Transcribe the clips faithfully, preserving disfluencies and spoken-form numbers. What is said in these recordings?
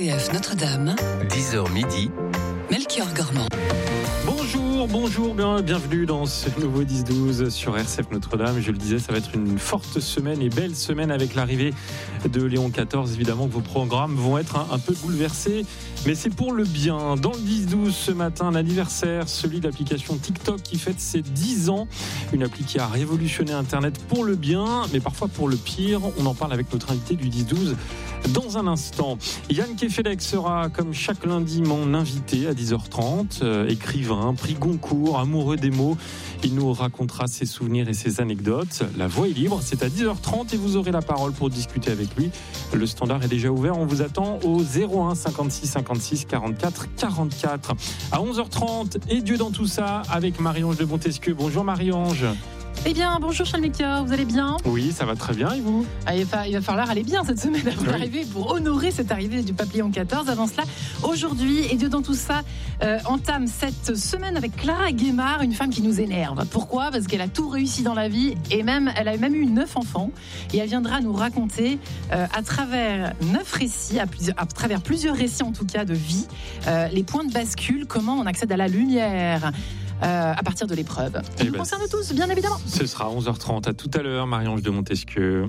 C F Notre-Dame, dix heures midi, Melchior Gormand. Bonjour, bonjour, bien, bienvenue dans ce nouveau dix douze sur R C F Notre-Dame. Je le disais, ça va être une forte semaine et belle semaine avec l'arrivée de Léon quatorze. Évidemment que vos programmes vont être un, un peu bouleversés, mais c'est pour le bien. Dans le dix douze ce matin, un anniversaire, celui de l'application TikTok qui fête ses dix ans. Une appli qui a révolutionné Internet pour le bien, mais parfois pour le pire. On en parle avec notre invité du dix douze dans un instant. Yann Kefelec sera, comme chaque lundi, mon invité à dix heures trente. Euh, écrivain, prix Goncourt, amoureux des mots. Il nous racontera ses souvenirs et ses anecdotes. La voix est libre, c'est à dix heures trente et vous aurez la parole pour discuter avec lui. Le standard est déjà ouvert, on vous attend au zéro un cinquante-six cinquante-six quarante-quatre quarante-quatre. À onze heures trente, et Dieu dans tout ça, avec Marie-Ange de Montesquieu. Bonjour Marie-Ange. Eh bien, bonjour Charles Melchior, vous allez bien ? Oui, ça va très bien, et vous ? ah, il, va, il va falloir aller bien cette semaine avant oui. d'arriver pour honorer cette arrivée du pape Léon quatorze. Avant cela, aujourd'hui, et Dieu dans tout ça, euh, entame cette semaine avec Clara Guémard, une femme qui nous énerve. Pourquoi ? Parce qu'elle a tout réussi dans la vie et même, elle a même eu neuf enfants. Et elle viendra nous raconter euh, à travers neuf récits, à, plusieurs, à travers plusieurs récits en tout cas de vie, euh, les points de bascule, comment on accède à la lumière. Euh, à partir de l'épreuve. Ça nous concerne tous, bien évidemment. Ce sera à onze heures trente. À tout à l'heure, Marie-Ange de Montesquieu.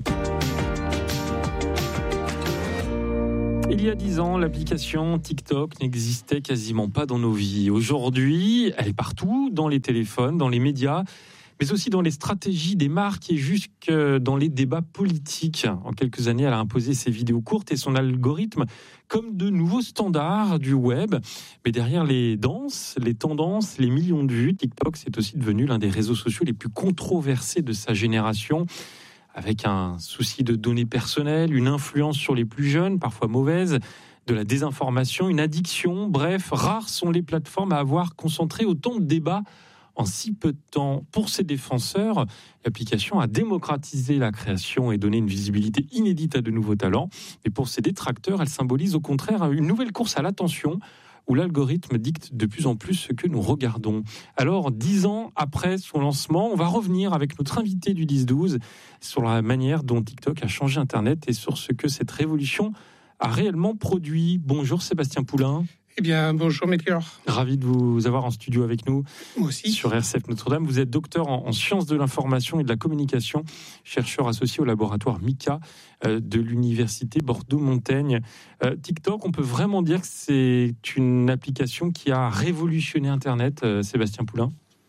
Il y a dix ans, l'application TikTok n'existait quasiment pas dans nos vies. Aujourd'hui, elle est partout, dans les téléphones, dans les médias, mais aussi dans les stratégies des marques et jusque dans les débats politiques. En quelques années, elle a imposé ses vidéos courtes et son algorithme comme de nouveaux standards du web. Mais derrière les danses, les tendances, les millions de vues, TikTok, c'est aussi devenu l'un des réseaux sociaux les plus controversés de sa génération, avec un souci de données personnelles, une influence sur les plus jeunes, parfois mauvaise, de la désinformation, une addiction. Bref, rares sont les plateformes à avoir concentré autant de débats en si peu de temps. Pour ses défenseurs, l'application a démocratisé la création et donné une visibilité inédite à de nouveaux talents. Mais pour ses détracteurs, elle symbolise au contraire une nouvelle course à l'attention où l'algorithme dicte de plus en plus ce que nous regardons. Alors, dix ans après son lancement, on va revenir avec notre invité du dix douze sur la manière dont TikTok a changé Internet et sur ce que cette révolution a réellement produit. Bonjour Sébastien Poulain. Eh bien, bonjour Melchior. Ravi de vous avoir en studio avec nous. Moi aussi. Sur R C F Notre-Dame. Vous êtes docteur en, en sciences de l'information et de la communication, chercheur associé au laboratoire MICA euh, de l'université Bordeaux-Montaigne. Euh, TikTok, on peut vraiment dire que c'est une application qui a révolutionné Internet, euh, Sébastien Poulain ?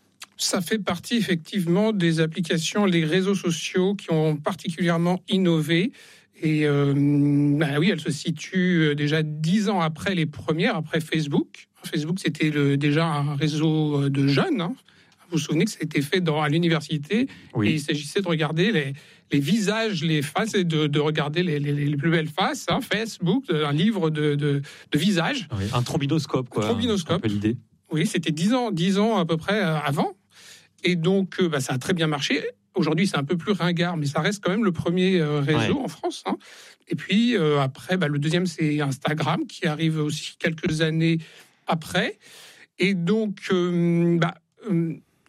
Ça fait partie effectivement des applications, les réseaux sociaux qui ont particulièrement innové. Et euh, bah oui, elle se situe déjà dix ans après les premières, après Facebook. Facebook, c'était le, déjà un réseau de jeunes. Hein. Vous vous souvenez que ça a été fait dans, à l'université. Oui. Et il s'agissait de regarder les, les visages, les faces, et de, de regarder les, les, les plus belles faces. Hein. Facebook, un livre de, de, de visages. Oui, un trombinoscope, quoi. Un trombinoscope. C'est un peu l'idée. Oui, c'était dix ans, dix ans à peu près avant. Et donc, bah, ça a très bien marché. Aujourd'hui, c'est un peu plus ringard, mais ça reste quand même le premier euh, réseau ouais. en France. Hein. Et puis, euh, après, bah, le deuxième, c'est Instagram, qui arrive aussi quelques années après. Et donc, euh, bah, euh,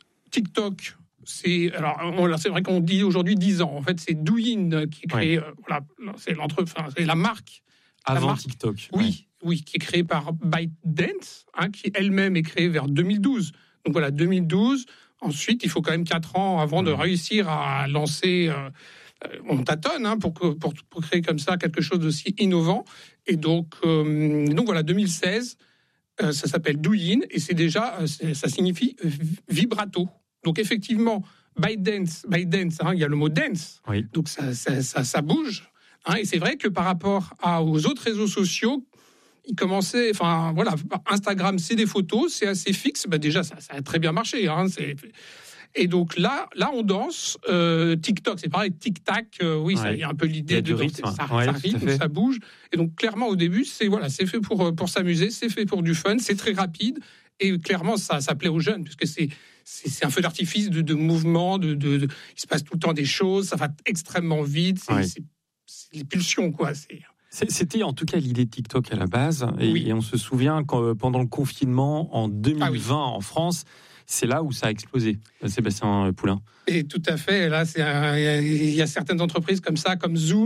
TikTok, c'est... Alors, on, c'est vrai qu'on dit aujourd'hui dix ans. En fait, c'est Douyin qui est créé... Ouais. Euh, voilà, c'est, l'entre, enfin, c'est la marque. Avant la marque, TikTok. Oui, ouais. oui, qui est créée par ByteDance, hein, qui elle-même est créée vers deux mille douze. Donc voilà, deux mille douze... Ensuite, il faut quand même quatre ans avant de réussir à lancer. Euh, on tâtonne hein, pour, pour, pour créer comme ça quelque chose d'aussi innovant. Et donc, euh, donc voilà, deux mille seize, euh, ça s'appelle Douyin et c'est déjà, c'est, ça signifie vibrato. Donc effectivement, ByteDance, ByteDance, hein, il y a le mot dance. Oui. Donc ça, ça, ça, ça bouge. Hein, et c'est vrai que par rapport à, aux autres réseaux sociaux, il commençait, enfin voilà, Instagram, c'est des photos, c'est assez fixe. Ben déjà, ça, ça a très bien marché. Hein, c'est... Et donc là, là, on danse. Euh, TikTok, c'est pareil, tic-tac. Euh, oui, il ouais. y a un peu l'idée de rythme. Ça, ouais, ça rythme, ça bouge. Et donc clairement, au début, c'est voilà, c'est fait pour pour s'amuser, c'est fait pour du fun, c'est très rapide. Et clairement, ça, ça plaît aux jeunes, puisque c'est c'est, c'est un feu d'artifice de, de mouvement, de, de, de, il se passe tout le temps des choses, ça va extrêmement vite. C'est, ouais. c'est, c'est les pulsions, quoi. C'est C'était en tout cas l'idée de TikTok à la base. Et, oui. et on se souvient que pendant le confinement en deux mille vingt ah oui. en France, c'est là où ça a explosé, Sébastien Poulain. Et tout à fait. Là, c'est un, il y a certaines entreprises comme ça, comme Zoom,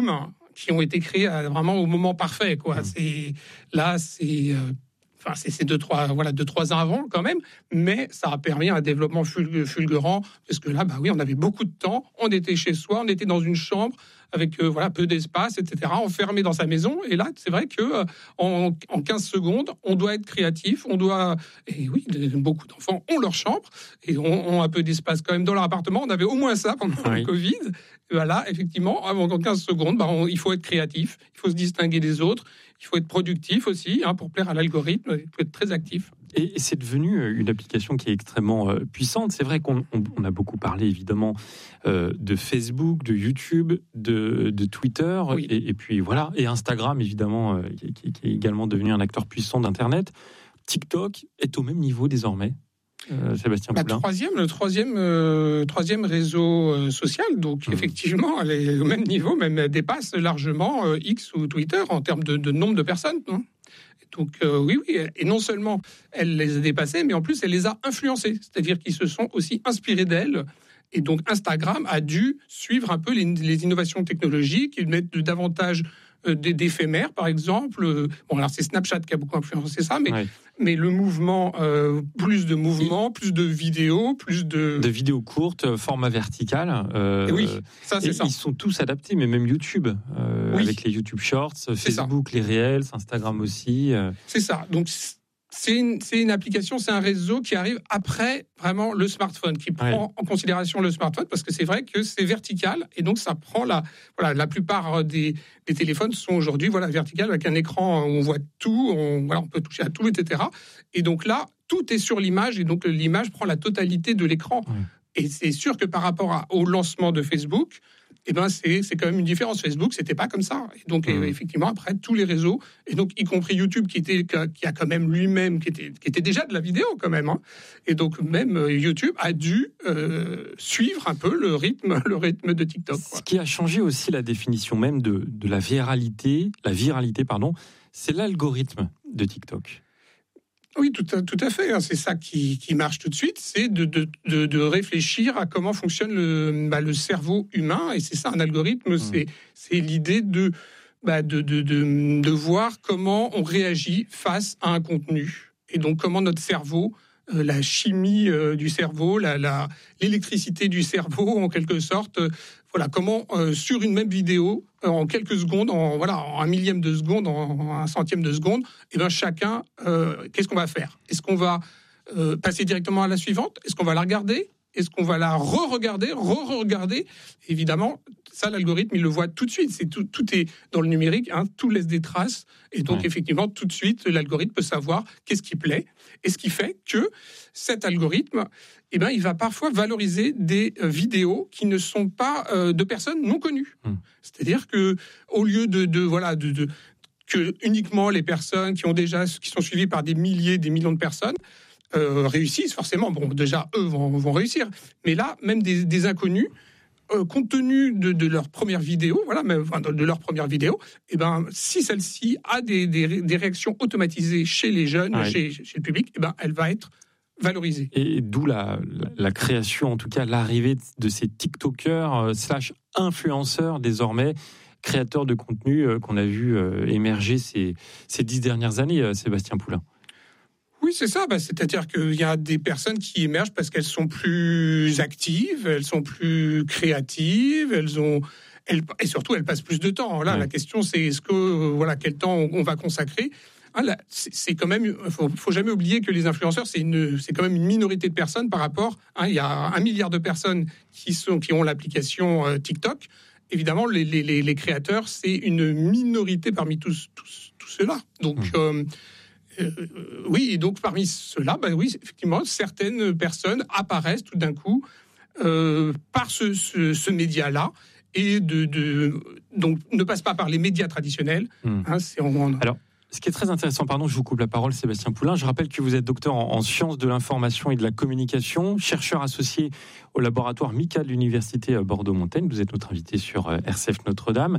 qui ont été créés à, vraiment au moment parfait, quoi. Mmh. C'est, là, c'est... Euh, Enfin, c'est, c'est deux, trois, voilà, deux, trois ans avant quand même, mais ça a permis un développement fulgurant, parce que là, bah oui, on avait beaucoup de temps, on était chez soi, on était dans une chambre avec euh, voilà, peu d'espace, et cetera, enfermé dans sa maison. Et là, c'est vrai que euh, en, en quinze secondes, on doit être créatif, on doit... Et oui, beaucoup d'enfants ont leur chambre, et ont, ont un peu d'espace quand même dans leur appartement. On avait au moins ça pendant oui. le Covid. Et voilà, effectivement, en quinze secondes, bah, on, il faut être créatif, il faut se distinguer des autres, il faut être productif aussi, hein, pour plaire à l'algorithme, il faut être très actif. Et c'est devenu une application qui est extrêmement euh, puissante. C'est vrai qu'on on, on a beaucoup parlé, évidemment, euh, de Facebook, de YouTube, de, de Twitter, oui. et, et puis voilà, et Instagram, évidemment, euh, qui, qui est également devenu un acteur puissant d'Internet. TikTok est au même niveau désormais. Euh, Sébastien bah, Poulain. Troisième, le troisième, euh, troisième réseau euh, social, donc mmh. effectivement, elle est au même niveau, même elle dépasse largement euh, X ou Twitter en termes de, de nombre de personnes. Non donc euh, oui, oui, et non seulement elle les a dépassés, mais en plus elle les a influencés, c'est-à-dire qu'ils se sont aussi inspirés d'elle. Et donc Instagram a dû suivre un peu les, les innovations technologiques et mettre davantage euh, d'éphémères, par exemple. Bon, alors c'est Snapchat qui a beaucoup influencé ça, mais, ouais. mais le mouvement, euh, plus de mouvements, plus de vidéos, plus de... De vidéos courtes, format vertical. Euh, oui, ça c'est ça. Ils sont tous adaptés, mais même YouTube, euh, oui. avec les YouTube Shorts, Facebook, les Reels, Instagram aussi. Euh. C'est ça, donc... C'est une, c'est une application, c'est un réseau qui arrive après vraiment le smartphone, qui prend ouais. en considération le smartphone, parce que c'est vrai que c'est vertical, et donc ça prend la... Voilà, la plupart des, des téléphones sont aujourd'hui voilà, vertical, avec un écran où on voit tout, on, voilà, on peut toucher à tout, et cetera. Et donc là, tout est sur l'image, et donc l'image prend la totalité de l'écran. Ouais. Et c'est sûr que par rapport à, au lancement de Facebook... Eh ben c'est, c'est quand même une différence. Facebook, c'était pas comme ça. Et donc, mmh. effectivement, après, tous les réseaux, et donc, y compris YouTube, qui, était, qui a quand même lui-même, qui était, qui était déjà de la vidéo quand même. Hein. Et donc, même YouTube a dû euh, suivre un peu le rythme, le rythme de TikTok. Quoi. Ce qui a changé aussi la définition même de, de la viralité, la viralité, pardon, c'est l'algorithme de TikTok. Oui, tout à, tout à fait. C'est ça qui, qui marche tout de suite, c'est de, de, de, de réfléchir à comment fonctionne le, bah, le cerveau humain. Et c'est ça, un algorithme, mmh. c'est, c'est l'idée de, bah, de, de, de, de voir comment on réagit face à un contenu. Et donc, comment notre cerveau, euh, la chimie euh, du cerveau, la, la, l'électricité du cerveau, en quelque sorte, euh, voilà, comment euh, sur une même vidéo, euh, en quelques secondes, en, voilà, en un millième de seconde, en, en un centième de seconde, et ben chacun, euh, qu'est-ce qu'on va faire ? Est-ce qu'on va euh, passer directement à la suivante ? Est-ce qu'on va la regarder ? Est-ce qu'on va la re-regarder, re-regarder ? Évidemment, ça, l'algorithme, il le voit tout de suite. C'est tout, tout est dans le numérique, hein, tout laisse des traces. Et donc, ouais. effectivement, tout de suite, l'algorithme peut savoir qu'est-ce qui plaît. Et ce qui fait que cet algorithme, eh ben, il va parfois valoriser des euh, vidéos qui ne sont pas euh, de personnes non connues. Mmh. C'est-à-dire que, au lieu de, de voilà, de, de que uniquement les personnes qui ont déjà, qui sont suivies par des milliers, des millions de personnes, Euh, réussissent forcément. Bon, déjà, eux vont, vont réussir. Mais là, même des, des inconnus, euh, compte tenu de, de leur première vidéo, voilà, même enfin, de, de leur première vidéo, eh ben, si celle-ci a des, des, des réactions automatisées chez les jeunes, ouais. chez, chez le public, eh ben, elle va être valorisée. Et d'où la, la, la création, en tout cas, l'arrivée de ces TikTokers euh, slash influenceurs désormais, créateurs de contenu euh, qu'on a vu euh, émerger ces, ces dix dernières années, euh, Sébastien Poulain. Oui, c'est ça. Bah, c'est-à-dire qu'il y a des personnes qui émergent parce qu'elles sont plus actives, elles sont plus créatives, elles ont, elles, et surtout elles passent plus de temps. Là, ouais. La question c'est est-ce que euh, voilà quel temps on, on va consacrer. Ah, là, c'est, c'est quand même, faut, faut jamais oublier que les influenceurs c'est une, c'est quand même une minorité de personnes par rapport. Hein, il y a un milliard de personnes qui sont, qui ont l'application euh, TikTok. Évidemment, les, les, les créateurs c'est une minorité parmi tous, tous, tous ceux-là. Donc mmh. euh, Euh, oui, et donc parmi ceux-là, ben oui, effectivement, certaines personnes apparaissent tout d'un coup euh, par ce, ce, ce média-là et de, de, donc ne passent pas par les médias traditionnels. Mmh. Hein, c'est en... Alors, ce qui est très intéressant, pardon, je vous coupe la parole, Sébastien Poulain. Je rappelle que vous êtes docteur en, en sciences de l'information et de la communication, chercheur associé au laboratoire MICA de l'université Bordeaux-Montaigne. Vous êtes notre invité sur R C F Notre-Dame.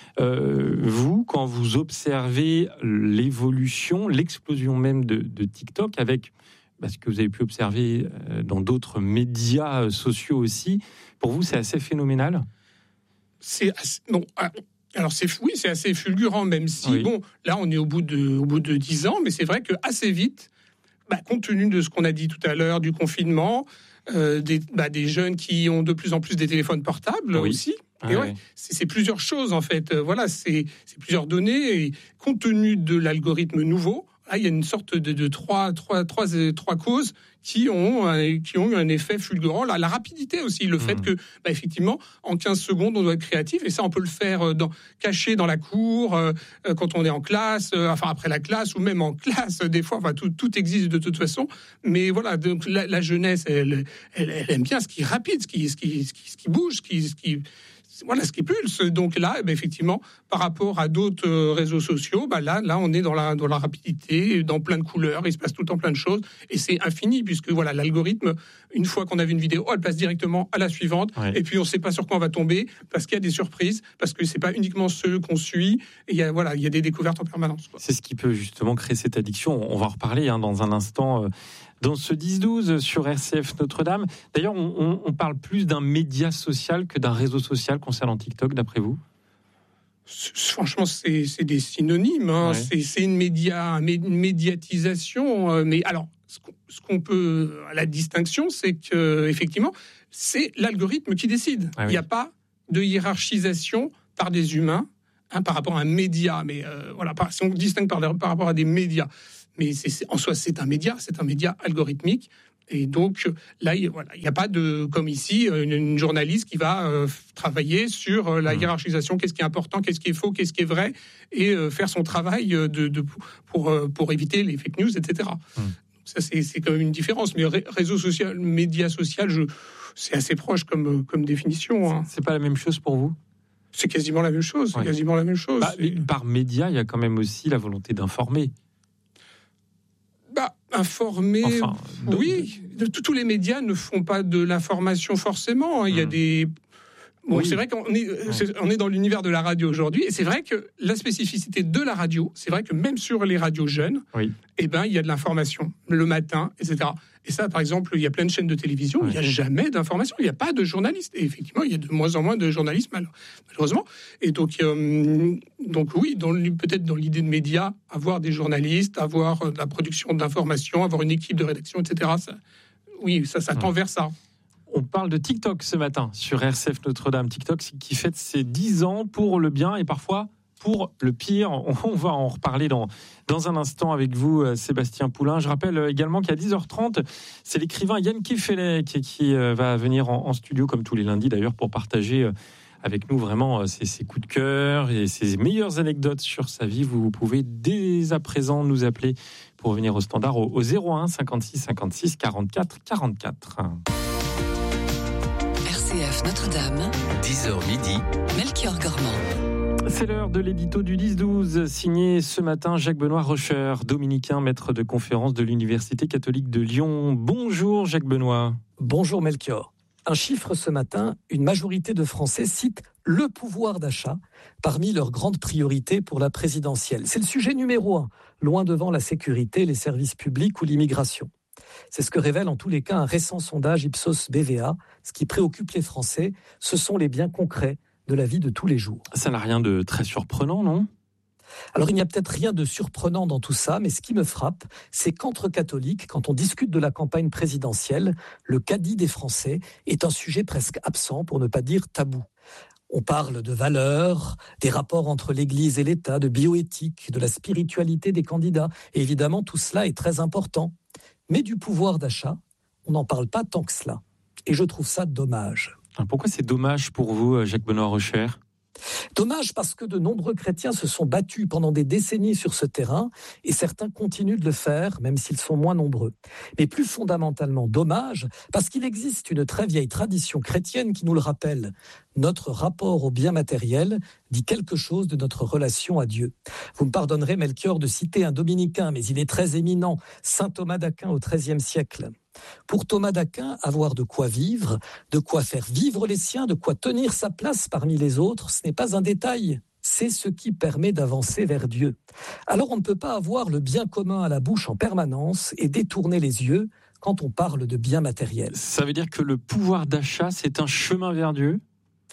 Euh, vous, quand vous observez l'évolution, l'explosion même de, de TikTok, avec bah, ce que vous avez pu observer dans d'autres médias sociaux aussi, pour vous, c'est assez phénoménal ? C'est assez, non, Alors c'est, oui, c'est assez fulgurant, même si, oui. bon, là on est au bout de, au bout de dix ans, mais c'est vrai qu'assez vite, bah, compte tenu de ce qu'on a dit tout à l'heure, du confinement, euh, des, bah, des jeunes qui ont de plus en plus des téléphones portables oui. aussi. Ah, et ouais, ouais, c'est, c'est plusieurs choses en fait. Euh, voilà, c'est, c'est plusieurs données. Et compte tenu de l'algorithme nouveau, là, il y a une sorte de, de trois, trois, trois, trois causes qui ont, euh, qui ont eu un effet fulgurant. La, la rapidité aussi, le mmh. fait que, bah, effectivement, en quinze secondes, on doit être créatif. Et ça, on peut le faire dans, caché dans la cour, euh, quand on est en classe, euh, enfin après la classe, ou même en classe, des fois. Enfin, tout, tout existe de toute façon. Mais voilà, donc la, la jeunesse, elle, elle, elle aime bien ce qui est rapide, ce qui, ce qui, ce qui, ce qui bouge, ce qui... Ce qui Voilà ce qui pulse. Donc là, eh bien, effectivement, par rapport à d'autres euh, réseaux sociaux, bah là, là, on est dans la, dans la rapidité, dans plein de couleurs, il se passe tout le temps plein de choses, et c'est infini, puisque voilà, l'algorithme, une fois qu'on a vu une vidéo, elle passe directement à la suivante, ouais. et puis on ne sait pas sur quoi on va tomber, parce qu'il y a des surprises, parce que c'est pas uniquement ceux qu'on suit, et il y a, voilà, il y a des découvertes en permanence, quoi. C'est ce qui peut justement créer cette addiction. On va en reparler hein, dans un instant. Euh... Dans ce dix douze sur R C F Notre-Dame. D'ailleurs, on, on parle plus d'un média social que d'un réseau social concernant TikTok, d'après vous ? Franchement, c'est, c'est des synonymes. Hein. Ouais. C'est, c'est une, média, une médiatisation. Mais alors, ce qu'on, ce qu'on peut... La distinction, c'est qu'effectivement, c'est l'algorithme qui décide. Ah oui. Il n'y a pas de hiérarchisation par des humains hein, par rapport à un média. Mais euh, voilà, par, si on distingue par, par rapport à des médias... Mais c'est, c'est, en soi, c'est un média, c'est un média algorithmique. Et donc, là, il voilà, n'y a pas de, comme ici, une, une journaliste qui va euh, travailler sur euh, la hiérarchisation, qu'est-ce qui est important, qu'est-ce qui est faux, qu'est-ce qui est vrai, et euh, faire son travail de, de, pour, euh, pour éviter les fake news, et cetera. Mmh. Ça, c'est, c'est quand même une différence. Mais réseau social, média social, je, c'est assez proche comme, comme définition. Hein. C'est pas la même chose pour vous ? C'est quasiment la même chose. C'est ouais. quasiment la même chose. Bah, par média, il y a quand même aussi la volonté d'informer. Bah, informer, enfin, de, oui. De... Tous les médias ne font pas de l'information forcément. Il y a mmh. des... Bon, oui. c'est vrai qu'on est, c'est, on est dans l'univers de la radio aujourd'hui, et c'est vrai que la spécificité de la radio, c'est vrai que même sur les radios jeunes, oui. eh ben, il y a de l'information le matin, et cetera. Et ça, par exemple, il y a plein de chaînes de télévision, oui. il n'y a jamais d'information, il n'y a pas de journalistes. Et effectivement, il y a de moins en moins de journalistes, malheureusement. Et donc, euh, donc oui, dans, peut-être dans l'idée de médias, avoir des journalistes, avoir de la production d'informations, avoir une équipe de rédaction, et cetera. Ça, oui, ça, ça tend vers ça. On parle de TikTok ce matin sur R C F Notre-Dame. TikTok qui fête ses dix ans pour le bien et parfois pour le pire. On va en reparler dans, dans un instant avec vous, Sébastien Poulain. Je rappelle également qu'à dix heures trente, c'est l'écrivain Yann Kefelec qui, qui va venir en, en studio, comme tous les lundis d'ailleurs, pour partager avec nous vraiment ses, ses coups de cœur et ses meilleures anecdotes sur sa vie. Vous pouvez dès à présent nous appeler pour venir au standard au, au zéro un cinquante-six cinquante-six quarante-quatre quarante-quatre. R C F Notre-Dame, dix heures midi, Melchior Gormand. C'est l'heure de l'édito du dix douze, signé ce matin Jacques-Benoît Rocher, dominicain, maître de conférence de l'Université catholique de Lyon. Bonjour Jacques-Benoît. Bonjour Melchior. Un chiffre ce matin, une majorité de Français cite le pouvoir d'achat parmi leurs grandes priorités pour la présidentielle. C'est le sujet numéro un, loin devant la sécurité, les services publics ou l'immigration. C'est ce que révèle en tous les cas un récent sondage Ipsos B V A. Ce qui préoccupe les Français, ce sont les biens concrets de la vie de tous les jours. Ça n'a rien de très surprenant, non ? Alors il n'y a peut-être rien de surprenant dans tout ça, mais ce qui me frappe, c'est qu'entre catholiques, quand on discute de la campagne présidentielle, le caddie des Français est un sujet presque absent, pour ne pas dire tabou. On parle de valeurs, des rapports entre l'Église et l'État, de bioéthique, de la spiritualité des candidats. Et évidemment, tout cela est très important. Mais du pouvoir d'achat, on n'en parle pas tant que cela. Et je trouve ça dommage. Pourquoi c'est dommage pour vous, Jacques-Benoît Rocher ? Dommage parce que de nombreux chrétiens se sont battus pendant des décennies sur ce terrain et certains continuent de le faire, même s'ils sont moins nombreux. Mais plus fondamentalement, dommage parce qu'il existe une très vieille tradition chrétienne qui nous le rappelle. Notre rapport au bien matériel dit quelque chose de notre relation à Dieu. Vous me pardonnerez, Melchior, de citer un dominicain, mais il est très éminent, saint Thomas d'Aquin au treizième siècle. Pour Thomas d'Aquin, avoir de quoi vivre, de quoi faire vivre les siens, de quoi tenir sa place parmi les autres, ce n'est pas un détail, c'est ce qui permet d'avancer vers Dieu. Alors on ne peut pas avoir le bien commun à la bouche en permanence et détourner les yeux quand on parle de bien matériel. Ça veut dire que le pouvoir d'achat, c'est un chemin vers Dieu ?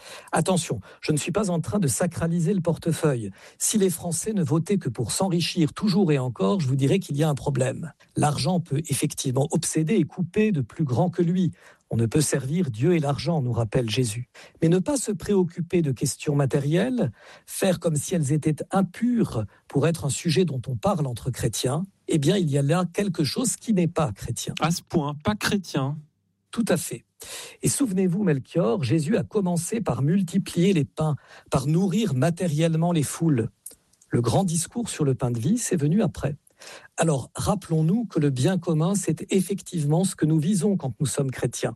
Attention, je ne suis pas en train de sacraliser le portefeuille. Si les Français ne votaient que pour s'enrichir toujours et encore, je vous dirais qu'il y a un problème. L'argent peut effectivement obséder et couper de plus grand que lui. On ne peut servir Dieu et l'argent, nous rappelle Jésus. Mais ne pas se préoccuper de questions matérielles, faire comme si elles étaient impures pour être un sujet dont on parle entre chrétiens, eh bien, il y a là quelque chose qui n'est pas chrétien. À ce point, pas chrétien. Tout à fait. Et souvenez-vous, Melchior, Jésus a commencé par multiplier les pains, par nourrir matériellement les foules. Le grand discours sur le pain de vie, c'est venu après. Alors, rappelons-nous que le bien commun, c'est effectivement ce que nous visons quand nous sommes chrétiens.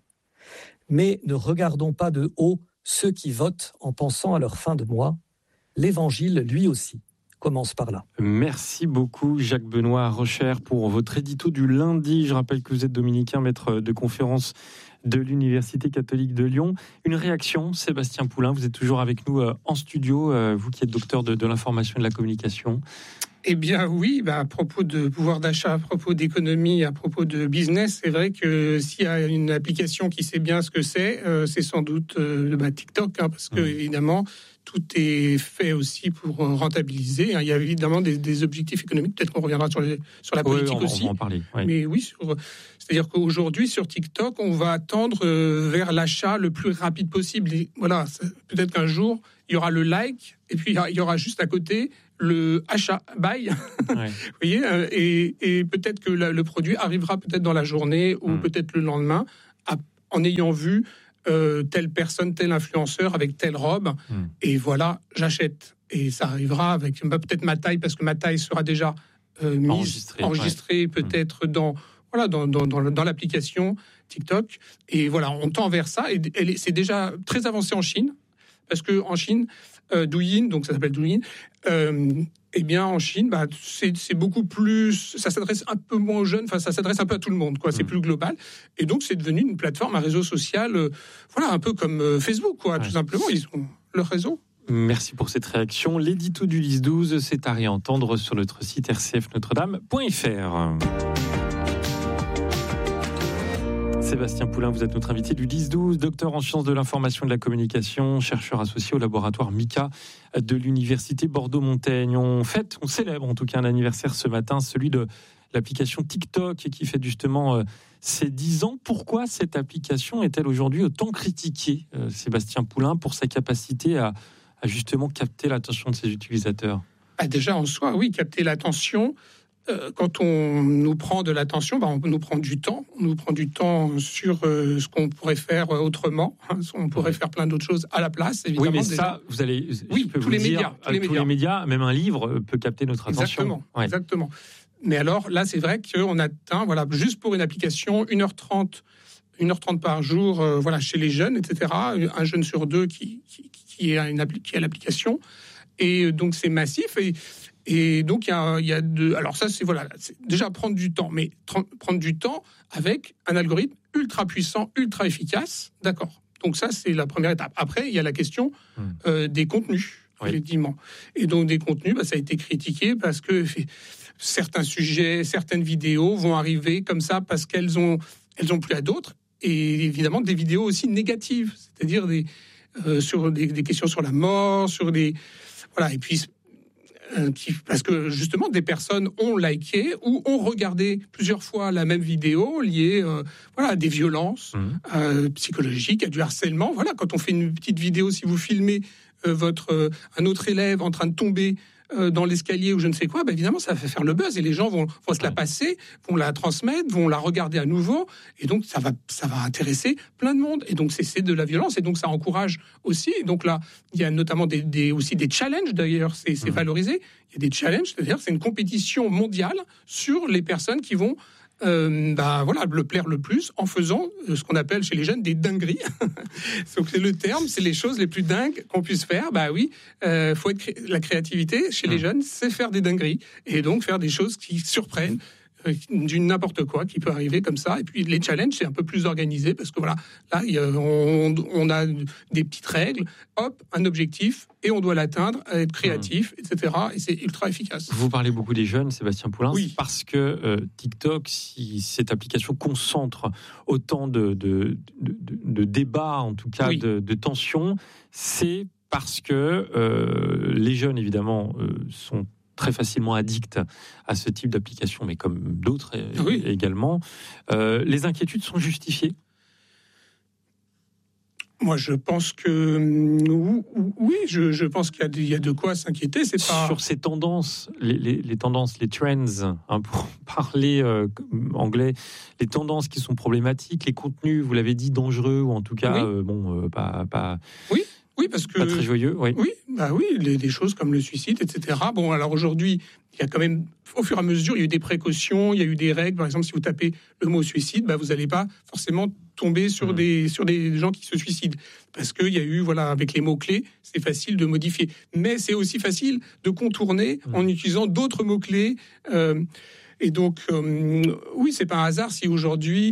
Mais ne regardons pas de haut ceux qui votent en pensant à leur fin de mois. L'Évangile, lui aussi, commence par là. Merci beaucoup Jacques-Benoît Rocher pour votre édito du lundi. Je rappelle que vous êtes dominicain, maître de conférence de l'Université catholique de Lyon. Une réaction, Sébastien Poulain, vous êtes toujours avec nous en studio, vous qui êtes docteur de, de l'information et de la communication. Eh bien oui, bah, à propos de pouvoir d'achat, à propos d'économie, à propos de business, c'est vrai que s'il y a une application qui sait bien ce que c'est, euh, c'est sans doute euh, bah, TikTok, hein, parce que mmh. évidemment, tout est fait aussi pour rentabiliser. Il y a évidemment des, des objectifs économiques. Peut-être qu'on reviendra sur, les, sur la politique oui, on, aussi. On va en parler. Oui. Mais oui, sur, c'est-à-dire qu'aujourd'hui, sur TikTok, on va tendre vers l'achat le plus rapide possible. Et voilà, peut-être qu'un jour, il y aura le like, et puis il y aura juste à côté le achat, buy. Ouais. Vous voyez, et, et peut-être que la, le produit arrivera peut-être dans la journée ou mmh. peut-être le lendemain, à, en ayant vu Euh, telle personne, tel influenceur avec telle robe, mmh. et voilà, j'achète. Et ça arrivera avec bah, peut-être ma taille, parce que ma taille sera déjà euh, mise, enregistrée, enregistrée ouais. peut-être mmh. dans, voilà, dans, dans, dans, dans l'application TikTok. Et voilà, on tend vers ça. Et, et c'est déjà très avancé en Chine, parce qu'en Chine, euh, Douyin, donc ça s'appelle Douyin, euh, eh bien, en Chine, bah, c'est, c'est beaucoup plus... Ça s'adresse un peu moins aux jeunes, enfin, ça s'adresse un peu à tout le monde, quoi. C'est mmh. plus global. Et donc, c'est devenu une plateforme, un réseau social, euh, voilà, un peu comme euh, Facebook, quoi, ouais. tout simplement. Ils ont leur réseau. Merci pour cette réaction. L'édito du dix douze, c'est à réentendre sur notre site r c f notre dame point f r. Sébastien Poulain, vous êtes notre invité du dix douze, docteur en sciences de l'information et de la communication, chercheur associé au laboratoire MICA de l'Université Bordeaux-Montaigne. On fête, on célèbre en tout cas un anniversaire ce matin, celui de l'application TikTok qui fête justement euh, ses dix ans. Pourquoi cette application est-elle aujourd'hui autant critiquée, euh, Sébastien Poulain, pour sa capacité à, à justement capter l'attention de ses utilisateurs ? Ah, déjà en soi, oui, capter l'attention. Quand on nous prend de l'attention, bah on nous prend du temps. On nous prend du temps sur euh, ce qu'on pourrait faire autrement. Hein. On pourrait faire plein d'autres choses à la place, évidemment. Oui, mais déjà. ça, vous allez... Oui, tous les, dire, médias, tous les tous médias. les médias, même un livre peut capter notre attention. Exactement, ouais. exactement. Mais alors, là, c'est vrai qu'on atteint, voilà, juste pour une application, une heure trente, une heure trente par jour, euh, voilà, chez les jeunes, et cetera. Un jeune sur deux qui, qui, qui, a, une appli- qui a l'application. Et donc, c'est massif. Et... Et donc, il y a, il y a de... Alors ça, c'est, voilà, c'est déjà prendre du temps, mais tra- prendre du temps avec un algorithme ultra puissant, ultra efficace, d'accord. Donc ça, c'est la première étape. Après, il y a la question mmh. euh, des contenus, oui. effectivement. Et donc, des contenus, bah, ça a été critiqué parce que certains sujets, certaines vidéos vont arriver comme ça parce qu'elles ont, elles ont plu à d'autres. Et évidemment, des vidéos aussi négatives, c'est-à-dire des, euh, sur des, des questions sur la mort, sur des... Voilà, et puis... Qui, parce que justement des personnes ont liké ou ont regardé plusieurs fois la même vidéo liée euh, voilà, à des violences mmh. euh, psychologiques, à du harcèlement. Voilà, quand on fait une petite vidéo, si vous filmez euh, votre, euh, un autre élève en train de tomber euh, dans l'escalier ou je ne sais quoi, bah évidemment ça va faire le buzz et les gens vont, vont se la passer, vont la transmettre, vont la regarder à nouveau et donc ça va, ça va intéresser plein de monde et donc c'est, c'est de la violence et donc ça encourage aussi. Et donc là, il y a notamment des, des, aussi des challenges d'ailleurs, c'est, c'est mmh. valorisé. Il y a des challenges, c'est-à-dire c'est une compétition mondiale sur les personnes qui vont euh, bah, voilà, le plaire le plus en faisant ce qu'on appelle chez les jeunes des dingueries. Donc c'est le terme, c'est les choses les plus dingues qu'on puisse faire. Bah oui, euh, faut être cré- la créativité chez les jeunes, c'est faire des dingueries et donc faire des choses qui surprennent. euh, du n'importe quoi qui peut arriver comme ça. Et puis les challenges, c'est un peu plus organisé parce que voilà, là, il y a, on, on a des petites règles, hop, un objectif, et on doit l'atteindre, être créatif, mmh. et cetera. Et c'est ultra efficace. Vous parlez beaucoup des jeunes, Sébastien Poulain, oui. parce que euh, TikTok, si cette application concentre autant de, de, de, de, de débats, en tout cas oui. de, de tensions, c'est parce que euh, les jeunes, évidemment, euh, sont très facilement addicts à ce type d'application, mais comme d'autres oui. également. Euh, les inquiétudes sont justifiées ? Moi, je pense que oui, je, je pense qu'il y a, de, il y a de quoi s'inquiéter. C'est pas sur ces tendances, les, les, les tendances, les trends, hein, pour parler euh, anglais, les tendances qui sont problématiques, les contenus, vous l'avez dit, dangereux ou en tout cas, oui. euh, bon, euh, pas, pas. Oui. Oui, parce que pas très joyeux. Oui, oui, bah oui, les, des choses comme le suicide, et cetera. Bon, alors aujourd'hui, il y a quand même, au fur et à mesure, il y a eu des précautions, il y a eu des règles. Par exemple, si vous tapez le mot suicide, bah vous n'allez pas forcément tomber sur mmh. des sur des gens qui se suicident, parce qu'il y a eu, voilà, avec les mots clés, c'est facile de modifier. Mais c'est aussi facile de contourner mmh. en utilisant d'autres mots clés. Euh, Et donc, euh, oui, c'est pas un hasard si aujourd'hui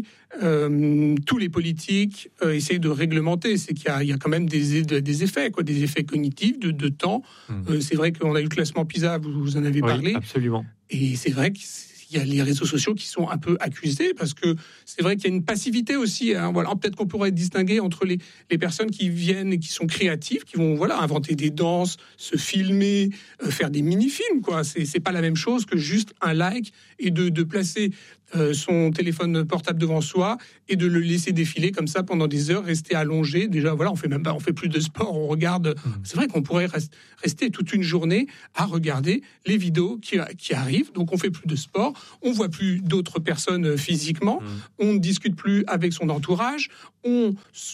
euh, tous les politiques euh, essayent de réglementer. C'est qu'il y a, il y a quand même des, des effets, quoi, des effets cognitifs de, de temps. Mmh. Euh, c'est vrai qu'on a eu le classement PISA, vous, vous en avez oui, parlé. Absolument. Et c'est vrai que il y a les réseaux sociaux qui sont un peu accusés parce que c'est vrai qu'il y a une passivité aussi. Hein, voilà, peut-être qu'on pourrait distinguer entre les, les personnes qui viennent et qui sont créatives, qui vont voilà inventer des danses, se filmer, euh, faire des mini-films. Quoi, c'est c'est pas la même chose que juste un like et de de placer euh, son téléphone portable devant soi et de le laisser défiler comme ça pendant des heures, rester allongé. Déjà, voilà, on fait même pas, on fait plus de sport, on regarde. Mmh. C'est vrai qu'on pourrait rest, rester toute une journée à regarder les vidéos qui qui arrivent. Donc, on fait plus de sport. On voit plus d'autres personnes physiquement, mmh. on ne discute plus avec son entourage, on,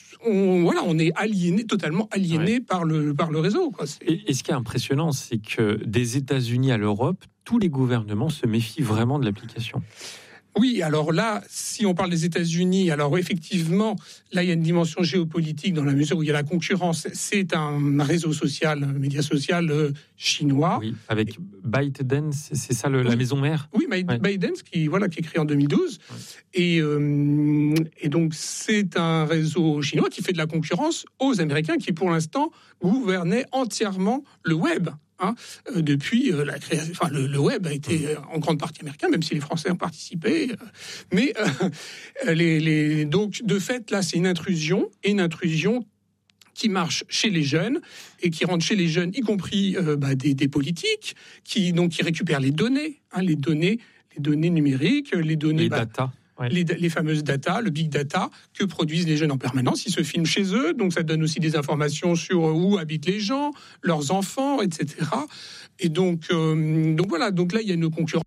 on voilà, on est aliéné, totalement aliéné ouais. par le par le réseau. Quoi. Et, et ce qui est impressionnant, c'est que des États-Unis à l'Europe, tous les gouvernements se méfient vraiment de l'application. Oui, alors là, si on parle des États-Unis, alors effectivement, là, il y a une dimension géopolitique dans la mesure où il y a la concurrence. C'est un réseau social, un média social euh, chinois. Oui, avec ByteDance, c'est ça le, oui. la maison mère. Oui, My, ouais. ByteDance, qui voilà, qui est créé en deux mille douze, ouais. et euh, et donc c'est un réseau chinois qui fait de la concurrence aux Américains, qui pour l'instant gouvernaient entièrement le web. Hein, euh, depuis euh, la création, enfin le, le web a été euh, en grande partie américain, même si les Français ont participé. Euh, mais euh, les, les, donc de fait là, c'est une intrusion, et une intrusion qui marche chez les jeunes et qui rentre chez les jeunes, y compris euh, bah, des, des politiques, qui donc qui récupèrent les données, hein, les données, les données numériques, les données, les bah, data. Ouais. Les, les fameuses data, le big data, que produisent les jeunes en permanence. Ils se filment chez eux, donc ça donne aussi des informations sur où habitent les gens, leurs enfants, et cetera. Et donc, euh, donc voilà, donc là, il y a une concurrence.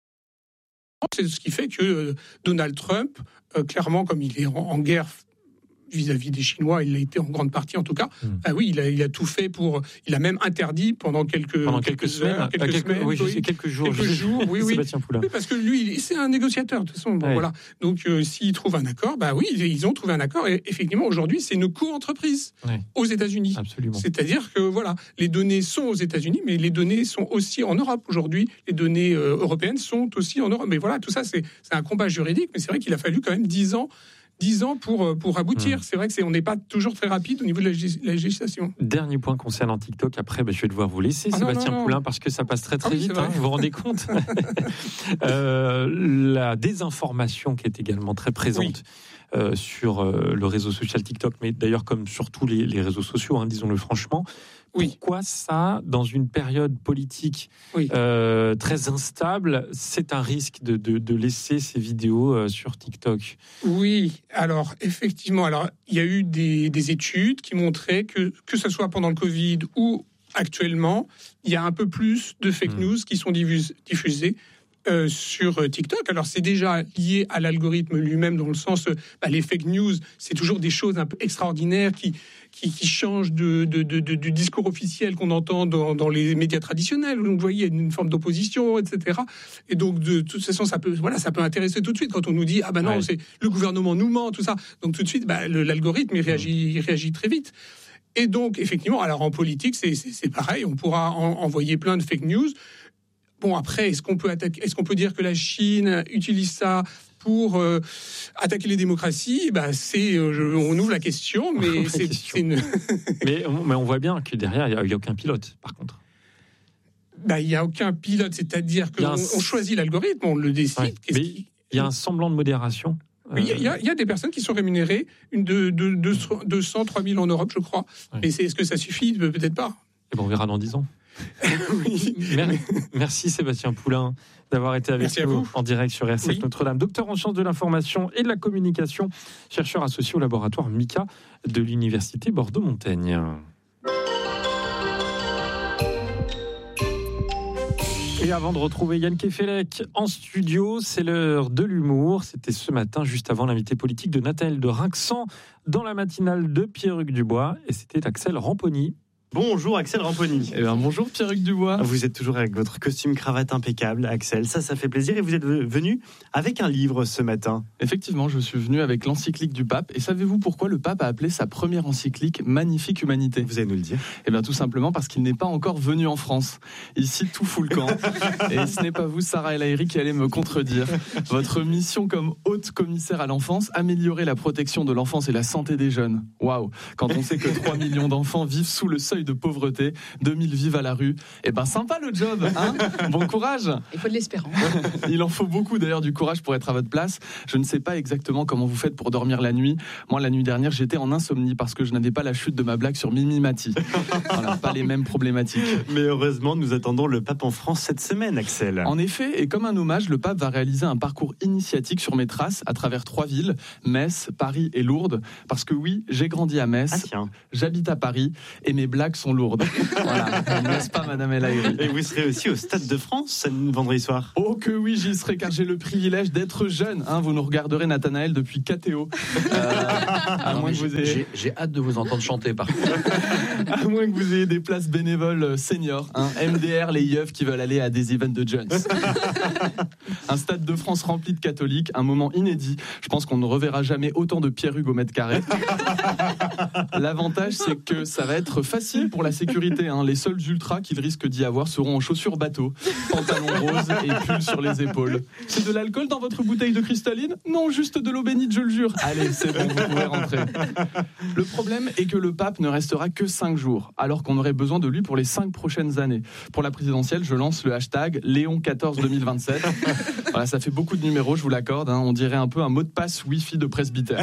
C'est ce qui fait que euh, Donald Trump, euh, clairement, comme il est en, en guerre vis-à-vis des Chinois, il l'a été en grande partie en tout cas. Mmh. Ah oui, il a, il a tout fait pour. Il a même interdit pendant quelques pendant quelques, quelques semaines, heures, quelques, quelques semaines, oui, oui, quelques jours, quelques jours, oui, oui. oui, parce que lui, c'est un négociateur de toute façon. Bon, ouais. Voilà. Donc, euh, s'il trouve un accord, bah oui, ils ont trouvé un accord. Et effectivement, aujourd'hui, c'est une co-entreprise ouais. aux États-Unis. Absolument. C'est-à-dire que voilà, les données sont aux États-Unis, mais les données sont aussi en Europe aujourd'hui. Les données euh, européennes sont aussi en Europe. Mais voilà, tout ça, c'est, c'est un combat juridique. Mais c'est vrai qu'il a fallu quand même dix ans. Dix ans pour, pour aboutir. Mmh. C'est vrai que c'est, on n'est pas toujours très rapide au niveau de la, la législation. Dernier point concernant TikTok. Après, bah, je vais devoir vous laisser, ah Sébastien non, non, non. Poulain, parce que ça passe très très ah oui, vite. Hein, vous vous rendez compte euh, La désinformation qui est également très présente oui. euh, sur euh, le réseau social TikTok, mais d'ailleurs comme sur tous les, les réseaux sociaux, hein, disons-le franchement. Oui. Pourquoi ça, dans une période politique oui. euh, très instable, c'est un risque de, de, de laisser ces vidéos euh, sur TikTok ? Oui, alors effectivement, alors il y a eu des, des études qui montraient que, que ce soit pendant le Covid ou actuellement, il y a un peu plus de fake mmh. news qui sont diffusées, diffusées Euh, sur TikTok. Alors c'est déjà lié à l'algorithme lui-même dans le sens, bah, les fake news, c'est toujours des choses un peu extraordinaires qui qui, qui changent de, de, de, de, du discours officiel qu'on entend dans, dans les médias traditionnels. Donc vous voyez, il y a une forme d'opposition, et cetera. Et donc de toute façon, ça peut voilà, ça peut intéresser tout de suite quand on nous dit ah ben non, ouais. c'est le gouvernement nous ment, tout ça. Donc tout de suite, bah, le, l'algorithme il réagit, il réagit très vite. Et donc effectivement, alors en politique, c'est c'est, c'est pareil, on pourra en, envoyer plein de fake news. Bon, après, est-ce qu'on peut attaquer, est-ce qu'on peut dire que la Chine utilise ça pour euh, attaquer les démocraties? Bah, c'est, euh, je, on ouvre la question, mais c'est, question. c'est une... mais, on, mais on voit bien que derrière, il n'y a, a aucun pilote, par contre. Bah, il n'y a aucun pilote, c'est-à-dire qu'on un... on choisit l'algorithme, on le décide. Ouais, mais qui... il y a un semblant de modération. Oui, il y, a, il y a des personnes qui sont rémunérées, une de, de, de deux cents, trois mille en Europe, je crois. Ouais. Mais c'est, est-ce que ça suffit? Peut-être pas. Et bon, on verra dans dix ans. Oui. Merci Sébastien Poulain d'avoir été avec Merci nous en direct sur R C F oui. Notre-Dame. Docteur en sciences de l'information et de la communication, chercheur associé au laboratoire MICA de l'Université Bordeaux-Montaigne. Et avant de retrouver Yann Kefelec en studio, c'est l'heure de l'humour. C'était ce matin, juste avant l'invité politique de Nathanaël de Rinxan, dans la matinale de Pierre-Hugues Dubois. Et c'était Axel Ramponi. Bonjour Axel Ramponi. Eh bien, bonjour Pierre-Hugues Dubois. Vous êtes toujours avec votre costume cravate impeccable, Axel. Ça, ça fait plaisir. Et vous êtes venu avec un livre ce matin. Effectivement, je suis venu avec l'encyclique du pape. Et savez-vous pourquoi le pape a appelé sa première encyclique Magnifique Humanité? Vous allez nous le dire. Eh bien, tout simplement parce qu'il n'est pas encore venu en France. Ici, tout fout le camp. Et ce n'est pas vous, Sarah El Haïry, qui allez me contredire. Votre mission comme haute commissaire à l'enfance, améliorer la protection de l'enfance et la santé des jeunes. Waouh! Quand on sait que trois millions d'enfants vivent sous le seuil de pauvreté, deux mille vivent à la rue. Eh ben sympa le job, hein? Bon courage. Il faut de l'espérance. Il en faut beaucoup d'ailleurs du courage pour être à votre place. Je ne sais pas exactement comment vous faites pour dormir la nuit. Moi la nuit dernière j'étais en insomnie parce que je n'avais pas la chute de ma blague sur Mimi Mati. Voilà, pas les mêmes problématiques. Mais heureusement nous attendons le pape en France cette semaine, Axel. En effet, et comme un hommage, le pape va réaliser un parcours initiatique sur mes traces à travers trois villes, Metz, Paris et Lourdes. Parce que oui, j'ai grandi à Metz, ah, tiens. J'habite à Paris et mes blagues sont lourdes. Voilà, n'est-ce pas, Madame El Haïry? Et vous serez aussi au Stade de France vendredi soir? Oh que oui, j'y serai, car j'ai le privilège d'être jeune. Hein, vous nous regarderez, Nathanaël, depuis K T O. Euh, à non, moins que vous ayez... j'ai, j'ai hâte de vous entendre chanter, par contre. À moins que vous ayez des places bénévoles seniors. Hein, M D R, les yeufs qui veulent aller à des events de Jones. Un Stade de France rempli de catholiques, un moment inédit. Je pense qu'on ne reverra jamais autant de Pierre-Hugues au mètre carré. L'avantage, c'est que ça va être facile pour la sécurité. Hein. Les seuls ultras qu'il risque d'y avoir seront en chaussures bateau, pantalon rose et pull sur les épaules. C'est de l'alcool dans votre bouteille de cristalline? Non, juste de l'eau bénite, je le jure. Allez, c'est bon, vous pouvez rentrer. Le problème est que le pape ne restera que cinq jours, alors qu'on aurait besoin de lui pour les cinq prochaines années. Pour la présidentielle, je lance le hashtag Léon quatorze deux mille vingt-sept. Voilà, ça fait beaucoup de numéros, je vous l'accorde. Hein. On dirait un peu un mot de passe Wi-Fi de presbytère.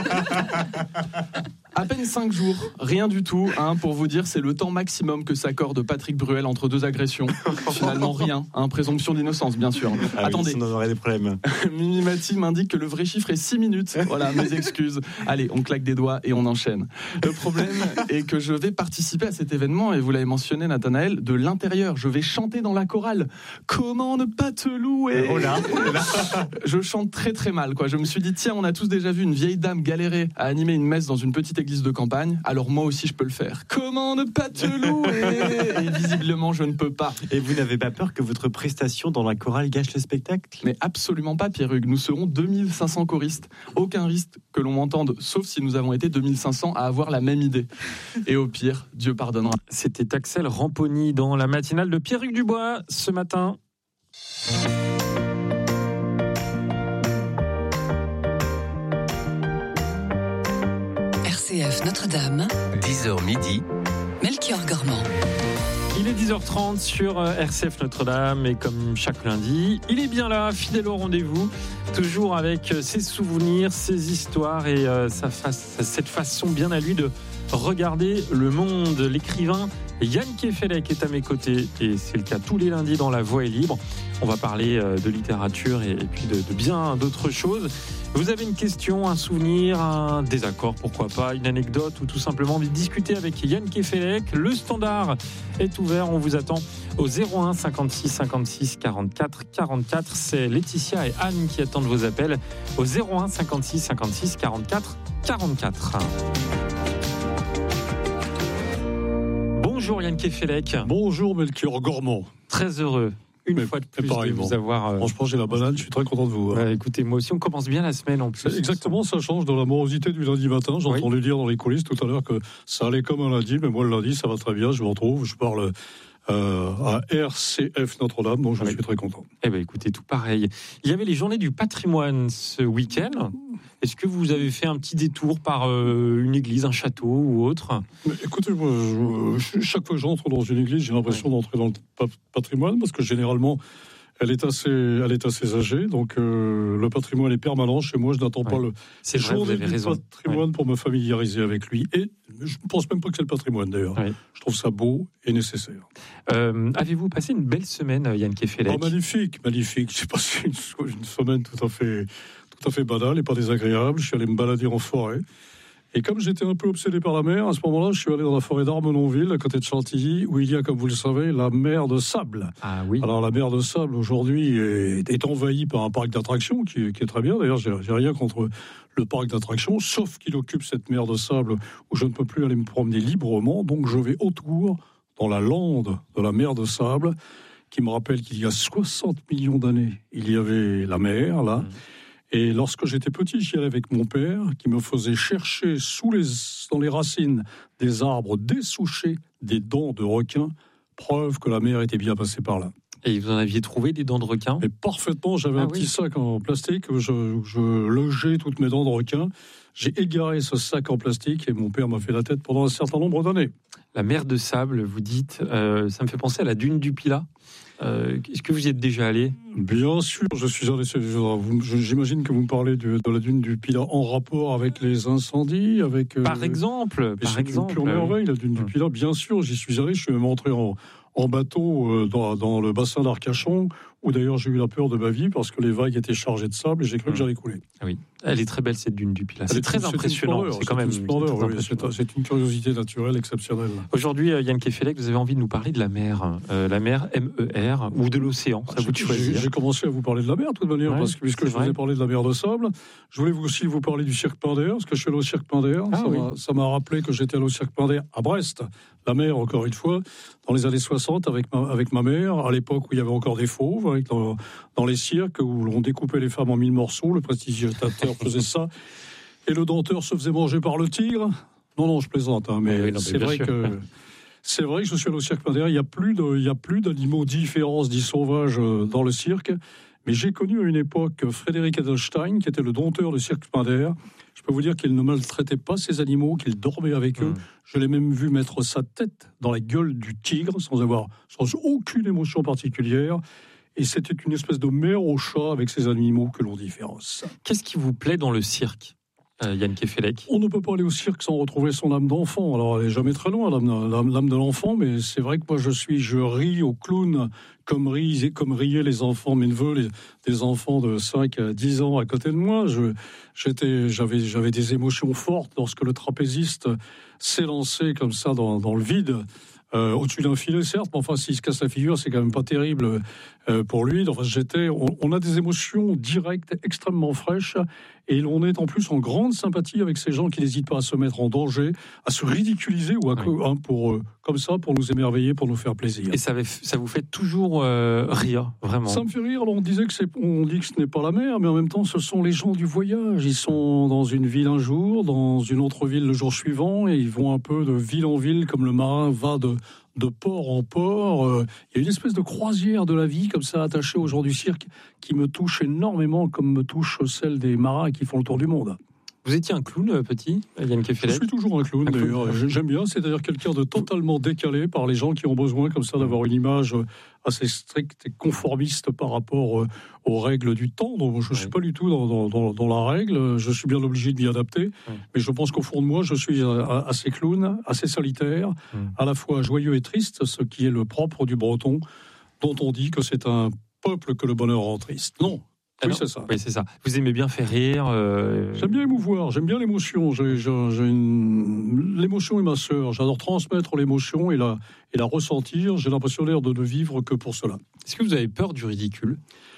À peine cinq jours, rien du tout, hein, pour vous dire, c'est le temps maximum que s'accorde Patrick Bruel entre deux agressions. Finalement, rien, hein, présomption d'innocence, bien sûr. Ah Attendez, oui, on aurait des problèmes. Mimi Mati m'indique que le vrai chiffre est six minutes. Voilà, mes excuses. Allez, on claque des doigts et on enchaîne. Le problème est que je vais participer à cet événement, et vous l'avez mentionné, Nathanaël, de l'intérieur. Je vais chanter dans la chorale. Comment ne pas te louer? Oh là, oh là. Je chante très très mal, quoi. Je me suis dit, tiens, on a tous déjà vu une vieille dame galérer à animer une messe dans une petite église de campagne, alors moi aussi je peux le faire. Comment ne pas te louer? Et visiblement je ne peux pas. Et vous n'avez pas peur que votre prestation dans la chorale gâche le spectacle? Mais absolument pas, Pierre-Hugues. Nous serons deux mille cinq cents choristes. Aucun risque que l'on m'entende, sauf si nous avons été deux mille cinq cents à avoir la même idée. Et au pire, Dieu pardonnera. C'était Axel Ramponi dans la matinale de Pierre-Hugues Dubois ce matin. R C F Notre-Dame, dix heures midi, Melchior Gormand. Il est dix heures trente sur R C F Notre-Dame et comme chaque lundi, il est bien là, fidèle au rendez-vous, toujours avec ses souvenirs, ses histoires et euh, sa face, cette façon bien à lui de regarder le monde. L'écrivain Yann Kefelec est à mes côtés et c'est le cas tous les lundis dans La Voix est libre. On va parler de littérature et puis de, de bien d'autres choses. Vous avez une question, un souvenir, un désaccord, pourquoi pas, une anecdote ou tout simplement envie de discuter avec Yann Kefelec. Le standard est ouvert, on vous attend au zéro un cinquante-six cinquante-six quarante-quatre quarante-quatre. C'est Laetitia et Anne qui attendent vos appels au zéro un cinquante-six cinquante-six quarante-quatre quarante-quatre. Bonjour Yann Kefelec. Bonjour Melchior Gormand. Très heureux. Une mais, fois de plus pareil, de vous bon. avoir. Euh... Franchement, j'ai la banane, je suis très content de vous. Bah, écoutez, moi aussi, on commence bien la semaine en plus. C'est exactement, ça change dans la morosité du lundi matin. J'ai entendu oui. dire dans les coulisses tout à l'heure que ça allait comme un lundi, mais moi le lundi, ça va très bien. Je me retrouve, je parle euh, à R C F Notre-Dame, donc je Oui. suis très content. Eh bien, écoutez, tout pareil. Il y avait les journées du patrimoine ce week-end. Est-ce que vous avez fait un petit détour par euh, une église, un château ou autre ? Mais écoutez, moi, je- je- chaque fois que j'entre dans une église, j'ai l'impression Oui. d'entrer dans le pa- patrimoine, parce que généralement, elle est assez, elle est assez âgée, donc euh, le patrimoine est permanent chez moi. Je n'attends pas Ouais. le C'est vrai, vous journée avez du raison. patrimoine pour me familiariser avec lui. Et je ne pense même pas que c'est le patrimoine, d'ailleurs. Ouais. Je trouve ça beau et nécessaire. Euh, avez-vous passé une belle semaine, Yann Kefelec ? Oh, magnifique, magnifique. J'ai passé une, une semaine tout à fait, tout à fait banale et pas désagréable. Je suis allé me balader en forêt. Et comme j'étais un peu obsédé par la mer, à ce moment-là, je suis allé dans la forêt d'Armenonville, à côté de Chantilly, où il y a, comme vous le savez, la mer de sable. Ah oui. Alors, la mer de sable, aujourd'hui, est, est envahie par un parc d'attractions, qui, qui est très bien. D'ailleurs, j'ai, j'ai rien contre le parc d'attractions, sauf qu'il occupe cette mer de sable où je ne peux plus aller me promener librement. Donc, je vais autour, dans la lande de la mer de sable, qui me rappelle qu'il y a soixante millions d'années, il y avait la mer, là. Mmh. Et lorsque j'étais petit, j'y allais avec mon père, qui me faisait chercher sous les, dans les racines des arbres dessouchés des dents de requin, preuve que la mer était bien passée par là. Et vous en aviez trouvé des dents de requin ? Et parfaitement, j'avais Ah un oui. petit sac en plastique où je, où je logeais toutes mes dents de requin. J'ai égaré ce sac en plastique et mon père m'a fait la tête pendant un certain nombre d'années. La mer de sable, vous dites, euh, ça me fait penser à la dune du Pilat. Euh, est-ce que vous y êtes déjà allé ? Bien sûr, je suis allé. vous- je- J'imagine que vous me parlez de, de la dune du Pilat en rapport avec les incendies, avec. euh, Par exemple, Et par c'est exemple. une pure merveille, la dune du Hum. Pilat. Bien sûr, j'y suis allé. Je suis même entré en, en bateau euh, dans, dans le bassin d'Arcachon, où d'ailleurs j'ai eu la peur de ma vie parce que les vagues étaient chargées de sable et j'ai cru Hum. que j'allais couler. Oui, elle est très belle cette dune du Pilat. Elle C'est est très une- impressionnant. une splendeur, C'est quand même une splendeur, c'est très oui, impressionnant. c'est, c'est une curiosité naturelle exceptionnelle. Aujourd'hui, euh, Yann Kefelec, vous avez envie de nous parler de la mer, euh, la mer M E R ou de l'océan. Ça vous de J'ai- choisir. J'ai commencé à vous parler de la mer, de toute manière, Ouais, parce que puisque c'est je vous ai vrai. parlé de la mer de sable, je voulais vous aussi vous parler du cirque Pinder, parce que je suis allé au cirque Pinder. Ah ça, oui. m'a, ça m'a rappelé que j'étais allé au cirque Pinder à Brest, la mer, encore une fois, dans les années soixante, avec ma, avec ma mère, à l'époque où il y avait encore des fauves, avec dans, dans les cirques où l'on découpait les femmes en mille morceaux, le prestidigitateur faisait ça, et le denteur se faisait manger par le tigre. Non, non, je plaisante, hein, mais, Oui, oui, non, mais c'est bien vrai sûr. que... C'est vrai que je suis allé au cirque Pinder. Il n'y a plus de, il y a plus d'animaux dits féroces, dits sauvages euh, dans le cirque. Mais j'ai connu à une époque Frédéric Edelstein, qui était le dompteur du cirque Pinder. Je peux vous dire qu'il ne maltraitait pas ses animaux, qu'il dormait avec eux. Mmh. Je l'ai même vu mettre sa tête dans la gueule du tigre, sans avoir, sans aucune émotion particulière. Et c'était une espèce de mère au chat avec ces animaux que l'on dit féroces. Qu'est-ce qui vous plaît dans le cirque, euh, Yann Kefelec ? On ne peut pas aller au cirque sans retrouver son âme d'enfant. Alors, elle n'est jamais très loin, l'âme, l'âme, l'âme de l'enfant, mais c'est vrai que moi, je suis, je ris au clown comme, ris, comme riaient les enfants, mes neveux, les, des enfants de cinq à dix ans à côté de moi. Je, j'étais, j'avais, j'avais des émotions fortes lorsque le trapéziste s'est lancé comme ça dans, dans le vide. Euh, au-dessus d'un filet, certes, mais enfin, s'il se casse la figure, c'est quand même pas terrible euh, pour lui. Enfin, j'étais, on, on a des émotions directes, extrêmement fraîches, et l'on est en plus en grande sympathie avec ces gens qui n'hésitent pas à se mettre en danger, à se ridiculiser ou à, Oui. hein, pour euh, comme ça, pour nous émerveiller, pour nous faire plaisir. Et ça, ça vous fait toujours euh, rire, vraiment. Ça me fait rire. Alors on disait que c'est, on dit que ce n'est pas la mer, mais en même temps, ce sont les gens du voyage. Ils sont dans une ville un jour, dans une autre ville le jour suivant, et ils vont un peu de ville en ville, comme le marin va de de port en port. Euh, il y a une espèce de croisière de la vie, comme ça, attachée aux gens du cirque, qui me touche énormément, comme me touche celle des marins qui font le tour du monde. Vous étiez un clown, euh, petit, Yann Je Kefelec ? suis toujours un clown, Un clown. d'ailleurs. J'aime bien, c'est d'ailleurs quelqu'un de totalement décalé par les gens qui ont besoin, comme ça, d'avoir une image assez stricte et conformiste par rapport aux règles du temps. Donc, je ne suis Oui. pas du tout dans, dans, dans, dans la règle, je suis bien obligé de m'y adapter, Oui. mais je pense qu'au fond de moi, je suis assez clown, assez solitaire, Oui. à la fois joyeux et triste, ce qui est le propre du breton, dont on dit que c'est un peuple que le bonheur rend triste. Non. Oui, Alors, c'est ça. Oui, c'est ça. Vous aimez bien faire rire euh... J'aime bien émouvoir, j'aime bien l'émotion. J'ai, j'ai, j'ai une... L'émotion est ma sœur. J'adore transmettre l'émotion et la, et la ressentir. J'ai l'impression d'ailleurs de ne vivre que pour cela. Est-ce que vous avez peur du ridicule ?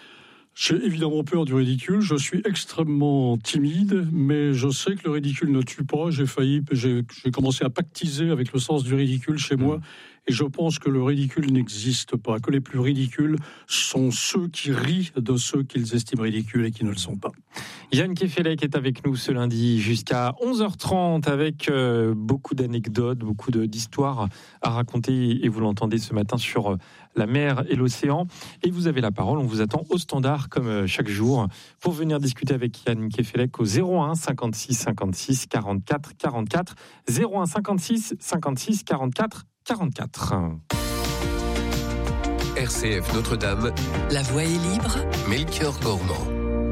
J'ai évidemment peur du ridicule. Je suis extrêmement timide, mais je sais que le ridicule ne tue pas. J'ai failli, j'ai, j'ai commencé à pactiser avec le sens du ridicule chez moi. Et je pense que le ridicule n'existe pas, que les plus ridicules sont ceux qui rient de ceux qu'ils estiment ridicules et qui ne le sont pas. Yann Kefelec est avec nous ce lundi jusqu'à onze heures trente avec euh, beaucoup d'anecdotes, beaucoup de, d'histoires à raconter et vous l'entendez ce matin sur euh, la mer et l'océan. Et vous avez la parole, on vous attend au standard comme euh, chaque jour pour venir discuter avec Yann Kefelec au zéro un cinquante-six cinquante-six quarante-quatre quarante-quatre zéro un cinquante-six cinquante-six quarante-quatre quarante-quatre. R C F Notre-Dame, La voix est libre. Melchior Gormand.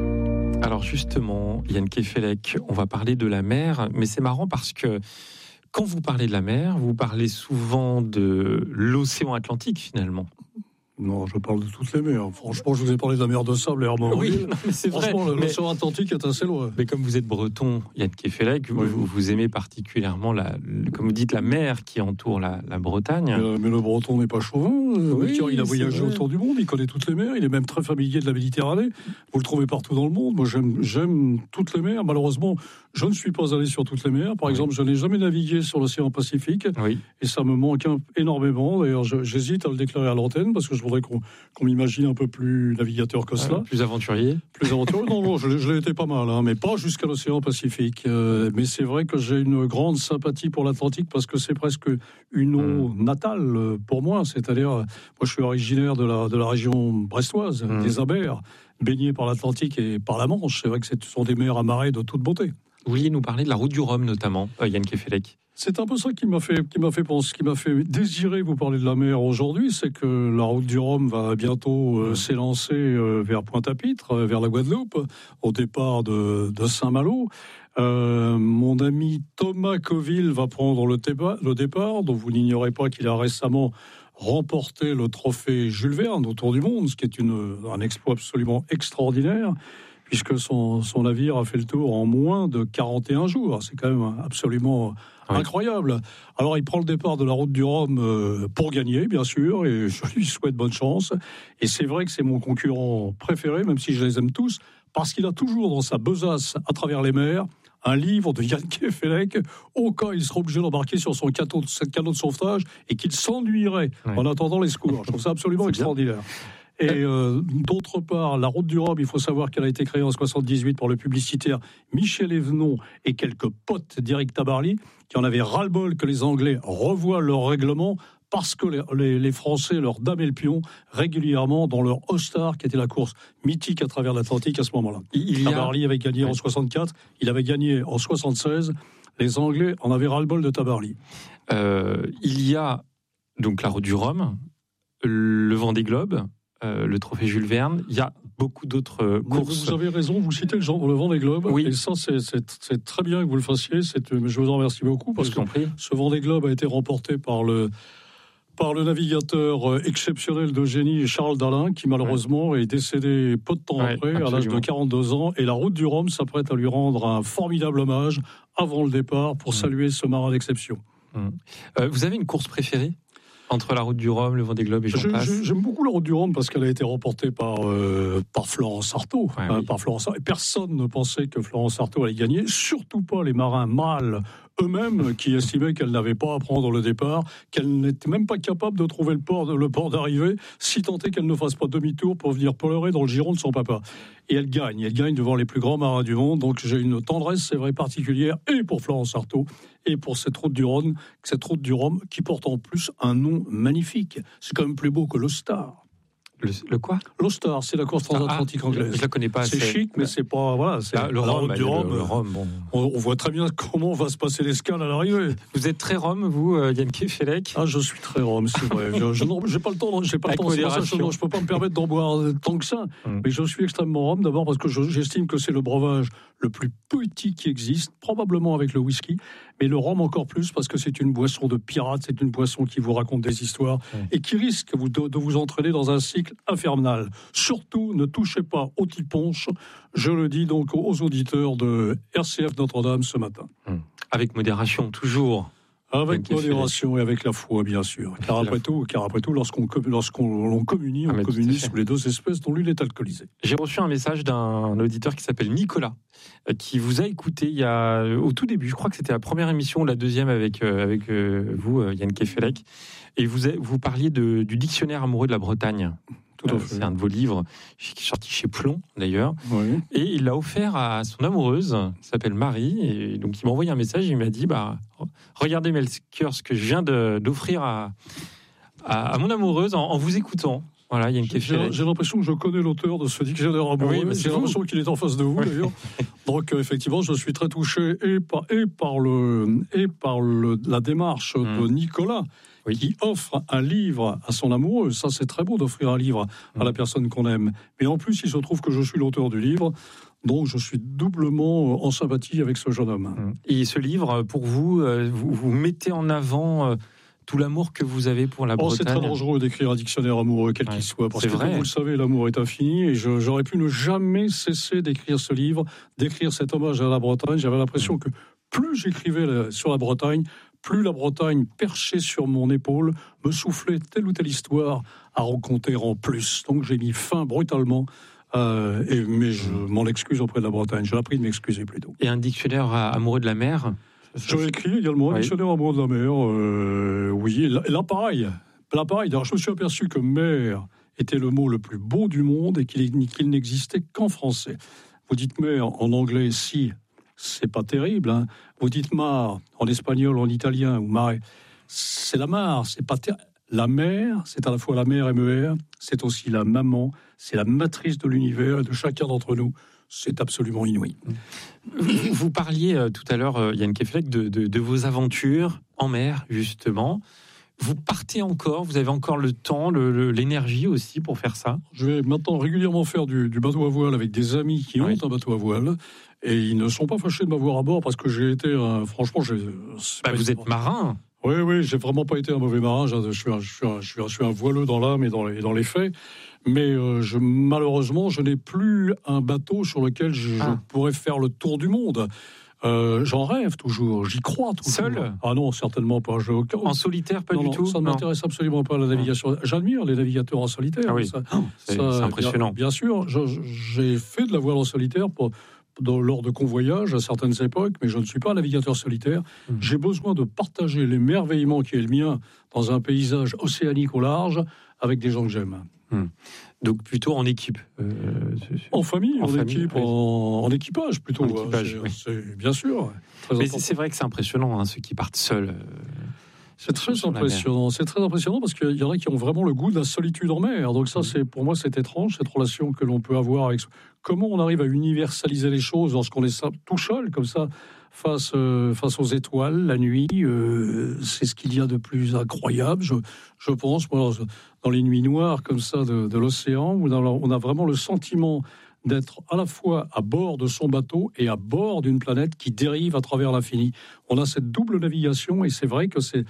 Alors justement, Yann Kefelec, on va parler de la mer, mais c'est marrant parce que quand vous parlez de la mer, vous parlez souvent de l'océan Atlantique finalement. Non, je parle de toutes les mers. Franchement, je vous ai parlé de la mer de Sable et Armorique. Oui, non, mais c'est vrai. Franchement, mais... l'océan Atlantique est assez loin. Mais comme vous êtes breton, Yann Kefelec, vous, oui. vous, vous aimez particulièrement, la, comme vous dites, la mer qui entoure la, la Bretagne. Mais, mais le breton n'est pas chauvin. Oui, il a voyagé autour du monde, il connaît toutes les mers, il est même très familier de la Méditerranée. Vous le trouvez partout dans le monde. Moi, j'aime, j'aime toutes les mers. Malheureusement, je ne suis pas allé sur toutes les mers. Par oui. exemple, je n'ai jamais navigué sur l'océan Pacifique. Oui. Et ça me manque un, énormément. D'ailleurs, je, j'hésite à le déclarer à l'antenne parce que je voudrais qu'on, qu'on m'imagine un peu plus navigateur que cela. Euh, plus aventurier. Plus aventurier. Non, non, je, je l'ai été pas mal, hein, mais pas jusqu'à l'océan Pacifique. Euh, mais c'est vrai que j'ai une grande sympathie pour l'Atlantique parce que c'est presque une eau mmh. natale pour moi. C'est-à-dire, moi, je suis originaire de la, de la région brestoise, mmh. des Abers, baigné par l'Atlantique et par la Manche. C'est vrai que ce sont des mers à marée de toute beauté. Vous vouliez nous parler de la route du Rhum, notamment, euh, Yann Kefelec. C'est un peu ça qui m'a fait, qui m'a fait penser, qui m'a fait désirer vous parler de la mer aujourd'hui, c'est que la route du Rhum va bientôt euh, s'élancer euh, vers Pointe-à-Pitre, euh, vers la Guadeloupe, au départ de, de Saint-Malo. Euh, mon ami Thomas Coville va prendre le, déba, le départ, dont vous n'ignorez pas qu'il a récemment remporté le trophée Jules Verne autour du monde, ce qui est une, un exploit absolument extraordinaire, puisque son, son navire a fait le tour en moins de quarante et un jours. C'est quand même absolument oui. incroyable. Alors, il prend le départ de la route du Rhum euh, pour gagner, bien sûr, et je lui souhaite bonne chance. Et c'est vrai que c'est mon concurrent préféré, même si je les aime tous, parce qu'il a toujours dans sa besace, à travers les mers, un livre de Yann Kefelec, au cas où il sera obligé d'embarquer sur son canot de, canot de sauvetage et qu'il s'ennuierait oui. en attendant les secours. Je trouve ça absolument extraordinaire. Bien. Et euh, d'autre part, la route du Rhum, il faut savoir qu'elle a été créée en soixante-dix-huit par le publicitaire Michel Evenon et quelques potes d'Éric Tabarly qui en avaient ras-le-bol que les Anglais revoient leur règlement parce que les, les, les Français leur damaient le pion régulièrement dans leur All-Star, qui était la course mythique à travers l'Atlantique à ce moment-là. Il Tabarly a... avait gagné oui. en soixante-quatre, il avait gagné en soixante-seize. Les Anglais en avaient ras-le-bol de Tabarly. Euh, il y a donc la route du Rhum, le Vendée Globe, Euh, le trophée Jules Verne, il y a beaucoup d'autres euh, courses. Vous avez raison, vous citez le, genre, le Vendée Globe, oui. et ça c'est, c'est, c'est très bien que vous le fassiez, c'est, je vous en remercie beaucoup, parce que ce Vendée Globe a été remporté par le, par le navigateur exceptionnel de génie Charles Dalin, qui malheureusement ouais. est décédé peu de temps ouais, après, absolument. à l'âge de quarante-deux ans, et la route du Rhum s'apprête à lui rendre un formidable hommage avant le départ pour mmh. saluer ce marin d'exception. Mmh. Euh, vous avez une course préférée ? Entre la route du Rhum, le Vendée Globe et j'en je, passe. Je, j'aime beaucoup la route du Rhum parce qu'elle a été remportée par, euh, par Florence Artaud. Ouais, hein, oui. par Florence Artaud. Et personne ne pensait que Florence Artaud allait gagner, surtout pas les marins mâles eux-mêmes qui estimaient qu'elle n'avait pas à prendre le départ, qu'elle n'était même pas capable de trouver le port, le port d'arrivée, si tant est qu'elle ne fasse pas demi-tour pour venir pleurer dans le giron de son papa. Et elle gagne, elle gagne devant les plus grands marins du monde, donc j'ai une tendresse, c'est vrai, particulière, et pour Florence Artaud, et pour cette route du Rhum, cette route du Rhum qui porte en plus un nom magnifique. C'est quand même plus beau que l'All-Star. Le, le quoi L'All-Star, c'est la course transatlantique ah, anglaise. Je la connais pas. C'est, c'est chic, mais c'est pas voilà. C'est ah, le Rhum, du Rhum. Le, le Rhum bon. on, on voit très bien comment va se passer l'escale à l'arrivée. Vous êtes très Rhum, vous, Yann Kefelec ? Ah, je suis très Rhum, c'est vrai. je, je j'ai pas le temps, j'ai pas le temps. C'est ça, je, je peux pas me permettre d'en boire tant que ça. Mm. Mais je suis extrêmement Rhum, d'abord parce que je, j'estime que c'est le breuvage le plus petit qui existe, probablement avec le whisky, mais le rhum encore plus parce que c'est une boisson de pirate, c'est une boisson qui vous raconte des histoires mm. et qui risque de, de vous entraîner dans un cycle infernal. Surtout, ne touchez pas au petit punch. Je le dis donc aux auditeurs de R C F Notre-Dame ce matin. Avec modération, toujours. Avec modération et avec la foi, bien sûr. Car après tout, car après tout lorsqu'on, lorsqu'on l'on communie, on ah, communie sous les deux espèces dont l'une est alcoolisée. J'ai reçu un message d'un auditeur qui s'appelle Nicolas, qui vous a écouté il y a, au tout début, je crois que c'était la première émission, la deuxième avec, euh, avec euh, vous, Yann Kefelec, et vous, vous parliez de, du dictionnaire amoureux de la Bretagne. Euh, c'est un de vos livres, qui est sorti chez Plon d'ailleurs. Oui. Et il l'a offert à son amoureuse, qui s'appelle Marie. Et donc il m'a envoyé un message, il m'a dit bah, regardez Melchior, ce que je viens de, d'offrir à, à, à mon amoureuse en, en vous écoutant. Voilà, il y a une j'ai, j'ai l'impression que je connais l'auteur de ce dictionnaire amoureux. Oui, j'ai l'impression qu'il est en face de vous d'ailleurs. Donc euh, effectivement, je suis très touché et par, et par, le, et par le, la démarche mmh. de Nicolas. Oui. Qui offre un livre à son amoureux. Ça, c'est très beau d'offrir un livre à la personne qu'on aime. Mais en plus, il se trouve que je suis l'auteur du livre, donc je suis doublement en sympathie avec ce jeune homme. Et ce livre, pour vous, vous, vous mettez en avant tout l'amour que vous avez pour la Bretagne. Oh, c'est très dangereux d'écrire un dictionnaire amoureux, quel ouais, qu'il soit, parce que, vrai. Comme vous le savez, l'amour est infini, et je, j'aurais pu ne jamais cesser d'écrire ce livre, d'écrire cet hommage à la Bretagne. J'avais l'impression que plus j'écrivais sur la Bretagne, plus la Bretagne, perchée sur mon épaule, me soufflait telle ou telle histoire à raconter en plus. Donc j'ai mis fin brutalement, euh, et, mais je m'en excuse auprès de la Bretagne. Je l'ai pris de m'excuser plutôt. Et un dictionnaire amoureux de la mer ? J'ai écrit également un oui. dictionnaire amoureux de la mer. Euh, oui, là, là pareil. Là pareil. Alors, je me suis aperçu que mer était le mot le plus beau du monde et qu'il, qu'il n'existait qu'en français. Vous dites mer en anglais, si. C'est pas terrible, hein. Vous dites mar en espagnol, en italien, ou mare, c'est la mare, c'est pas ter... La mer, c'est à la fois la mer M E R, c'est aussi la maman, c'est la matrice de l'univers et de chacun d'entre nous. C'est absolument inouï. Vous, vous parliez euh, tout à l'heure, euh, Yann Kefelec, de, de, de vos aventures en mer, justement. Vous partez encore, vous avez encore le temps, le, le, l'énergie aussi pour faire ça. Je vais maintenant régulièrement faire du, du bateau à voile avec des amis qui oui. ont un bateau à voile. Et ils ne sont pas fâchés de m'avoir à bord parce que j'ai été, un, franchement, j'ai, bah, vous êtes marin. Oui, oui, j'ai vraiment pas été un mauvais marin. Je suis un, je suis un, je suis un, je suis un voileux dans l'âme et dans les, dans les faits. Mais euh, je, malheureusement, je n'ai plus un bateau sur lequel je, ah. je pourrais faire le tour du monde. Euh, j'en rêve toujours, j'y crois toujours. Seul ? Ah non, certainement pas. Je, aucun... En solitaire, pas non, du non, tout. Ça ne m'intéresse absolument pas la navigation. J'admire les navigateurs en solitaire. Ah oui. ça, c'est, ça, c'est impressionnant. Bien, bien sûr, je, j'ai fait de la voile en solitaire pour, dans, lors de convoyages à certaines époques, mais je ne suis pas un navigateur solitaire. Mmh. J'ai besoin de partager l'émerveillement qui est le mien dans un paysage océanique au large avec des gens que j'aime. Mmh. Donc plutôt en équipe, euh, en famille, en, en famille, équipe, oui. en, en équipage plutôt. En équipage, c'est, oui. c'est, bien sûr. Très Mais important. C'est vrai que c'est impressionnant, hein, ceux qui partent seuls. Euh, c'est très impressionnant. C'est très impressionnant parce qu'il y en a qui ont vraiment le goût de la solitude en mer. Donc ça, mmh. c'est pour moi, c'est étrange cette relation que l'on peut avoir avec. Comment on arrive à universaliser les choses lorsqu'on est tout seul comme ça. Face, euh, face aux étoiles, la nuit, euh, c'est ce qu'il y a de plus incroyable, je, je pense, moi, dans les nuits noires comme ça de, de l'océan, où on a vraiment le sentiment d'être à la fois à bord de son bateau et à bord d'une planète qui dérive à travers l'infini. On a cette double navigation et c'est vrai que c'est,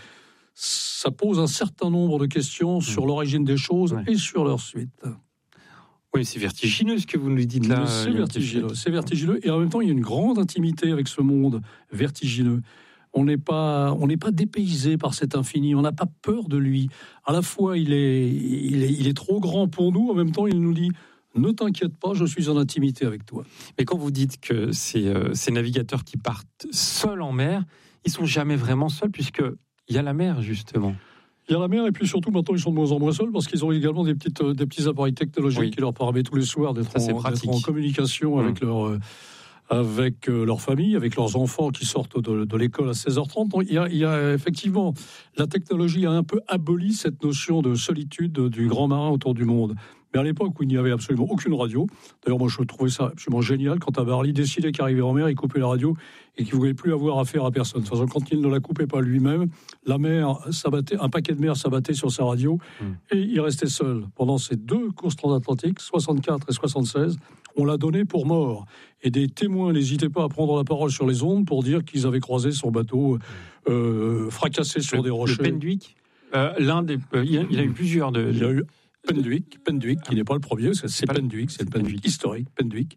ça pose un certain nombre de questions mmh. sur l'origine des choses ouais. et sur leur suite. Oui, c'est vertigineux ce que vous nous dites là. C'est vertigineux, c'est vertigineux. Et en même temps, il y a une grande intimité avec ce monde vertigineux. On n'est pas, on n'est pas dépaysé par cet infini. On n'a pas peur de lui. À la fois, il est, il est, il est trop grand pour nous. En même temps, il nous dit ne t'inquiète pas, je suis en intimité avec toi. Mais quand vous dites que ces, euh, ces navigateurs qui partent seuls en mer, ils sont jamais vraiment seuls puisque il y a la mer justement. Il y a la mer et puis surtout maintenant ils sont de moins en moins seuls parce qu'ils ont également des, petites, des petits appareils technologiques oui. qui leur permettent tous les soirs d'être, Ça, en, d'être en communication mmh. avec, leur, euh, avec euh, leur famille, avec leurs enfants qui sortent de, de l'école à seize heures trente. Donc, il, y a, il y a effectivement, la technologie a un peu aboli cette notion de solitude du grand marin autour du monde. Mais à l'époque où il n'y avait absolument aucune radio, d'ailleurs moi je trouvais ça absolument génial, quand Tabarly décidait qu'arrivait en mer, il coupait la radio et qu'il ne voulait plus avoir affaire à personne. De toute façon, quand il ne la coupait pas lui-même, la mer s'abattait, un paquet de mer s'abattait sur sa radio mmh. et il restait seul. Pendant ces deux courses transatlantiques, soixante-quatre et soixante-seize, on l'a donné pour mort. Et des témoins n'hésitaient pas à prendre la parole sur les ondes pour dire qu'ils avaient croisé son bateau euh, fracassé sur le, des rochers. Le Penduic, euh, l'un des, euh, il, a, il a eu plusieurs de... Il y a eu Penduic, Penduic, qui n'est pas le premier, c'est, c'est Penduic, c'est le Penduic historique, Penduic,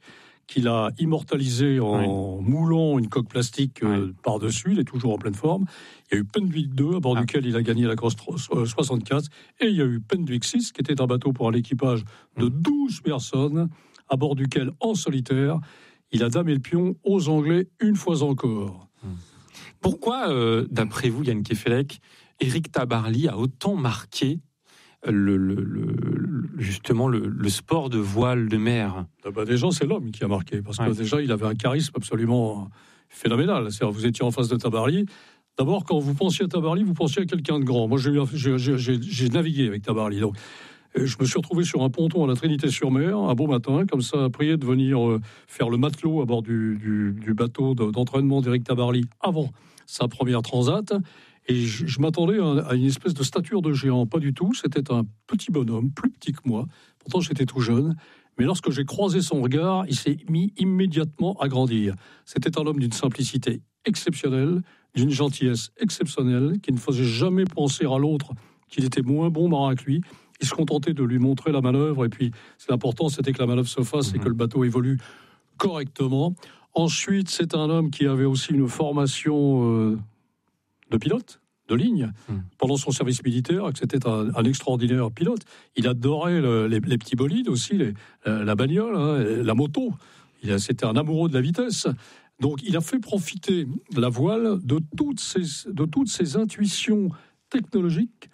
qu'il a immortalisé en ouais. moulant une coque plastique euh, ouais. par-dessus. Il est toujours en pleine forme. Il y a eu Pendwick deux, à bord ah. duquel il a gagné la cross soixante-quatre. Et il y a eu Pendwick six, qui était un bateau pour un équipage de douze personnes, à bord duquel, en solitaire, il a damé le pion aux Anglais une fois encore. Pourquoi, euh, d'après vous, Yann Kefelec, Éric Tabarly a autant marqué le, le, le, justement le, le sport de voile de mer? ah bah Déjà, c'est l'homme qui a marqué, parce ouais. que déjà, il avait un charisme absolument phénoménal. C'est-à-dire, vous étiez en face de Tabarly. D'abord, quand vous pensiez à Tabarly, vous pensiez à quelqu'un de grand. Moi, j'ai, j'ai, j'ai, j'ai navigué avec Tabarly, donc je me suis retrouvé sur un ponton à la Trinité-sur-Mer, un beau matin, comme ça, prié de venir euh, faire le matelot à bord du, du, du bateau de, d'entraînement d'Éric Tabarly avant sa première transat. Et je, je m'attendais à, à une espèce de stature de géant. Pas du tout, c'était un petit bonhomme, plus petit que moi. Pourtant, j'étais tout jeune. Mais lorsque j'ai croisé son regard, il s'est mis immédiatement à grandir. C'était un homme d'une simplicité exceptionnelle, d'une gentillesse exceptionnelle, qui ne faisait jamais penser à l'autre qu'il était moins bon marin que lui. Il se contentait de lui montrer la manœuvre, et puis c'est l'important, c'était que la manœuvre se fasse mmh. et que le bateau évolue correctement. Ensuite, c'est un homme qui avait aussi une formation euh, de pilote, de ligne, mmh. pendant son service militaire, que c'était un, un extraordinaire pilote. Il adorait le, les, les petits bolides aussi, les, la, la bagnole, hein, la moto. Il a, c'était un amoureux de la vitesse. Donc, il a fait profiter la voile de toutes ces, de toutes ces intuitions technologiques.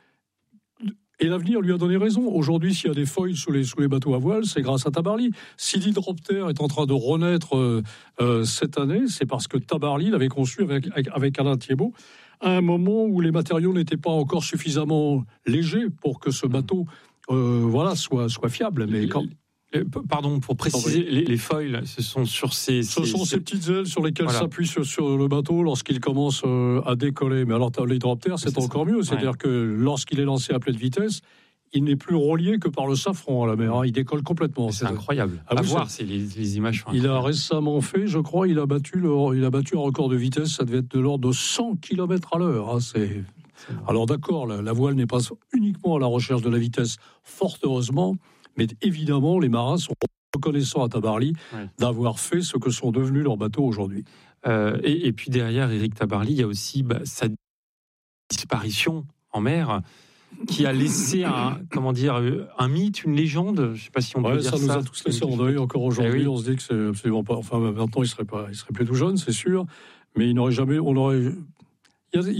Et l'avenir lui a donné raison. Aujourd'hui, s'il y a des foils sous les, sous les bateaux à voile, c'est grâce à Tabarly. Si l'hydroptère est en train de renaître euh, euh, cette année, c'est parce que Tabarly l'avait conçu avec, avec, avec Alain Thiébaut à un moment où les matériaux n'étaient pas encore suffisamment légers pour que ce bateau euh, voilà, soit, soit fiable. Mais quand... Pardon, pour préciser, les, les foils, ce sont sur ces... Ce ces, sont ces... ces petites ailes sur lesquelles voilà. s'appuie sur, sur le bateau lorsqu'il commence euh, à décoller. Mais alors, l'hydroptère, c'est, c'est encore ça. mieux. C'est-à-dire ouais. que lorsqu'il est lancé à pleine vitesse, il n'est plus relié que par le safran à la mer. Hein. Il décolle complètement. C'est, c'est incroyable. Ah, à oui, voir, c'est les, les images. Il a récemment fait, je crois, il a battu le, il a battu un record de vitesse. Ça devait être de l'ordre de cent kilomètres à l'heure. Hein. C'est... c'est alors d'accord, la, la voile n'est pas uniquement à la recherche de la vitesse, fort heureusement, mais évidemment, les marins sont reconnaissant à Tabarly ouais. d'avoir fait ce que sont devenus leurs bateaux aujourd'hui. Euh, et, et puis derrière Éric Tabarly, il y a aussi bah, sa disparition en mer qui a laissé un, comment dire, un mythe, une légende. Je ne sais pas si on peut ouais, dire ça. Ça nous a tous laissé en deuil encore aujourd'hui. Eh oui. On se dit que c'est absolument pas. Enfin, maintenant, il serait pas, il serait plus tout jeune, c'est sûr. Mais il n'aurait jamais. On aurait. Il y a,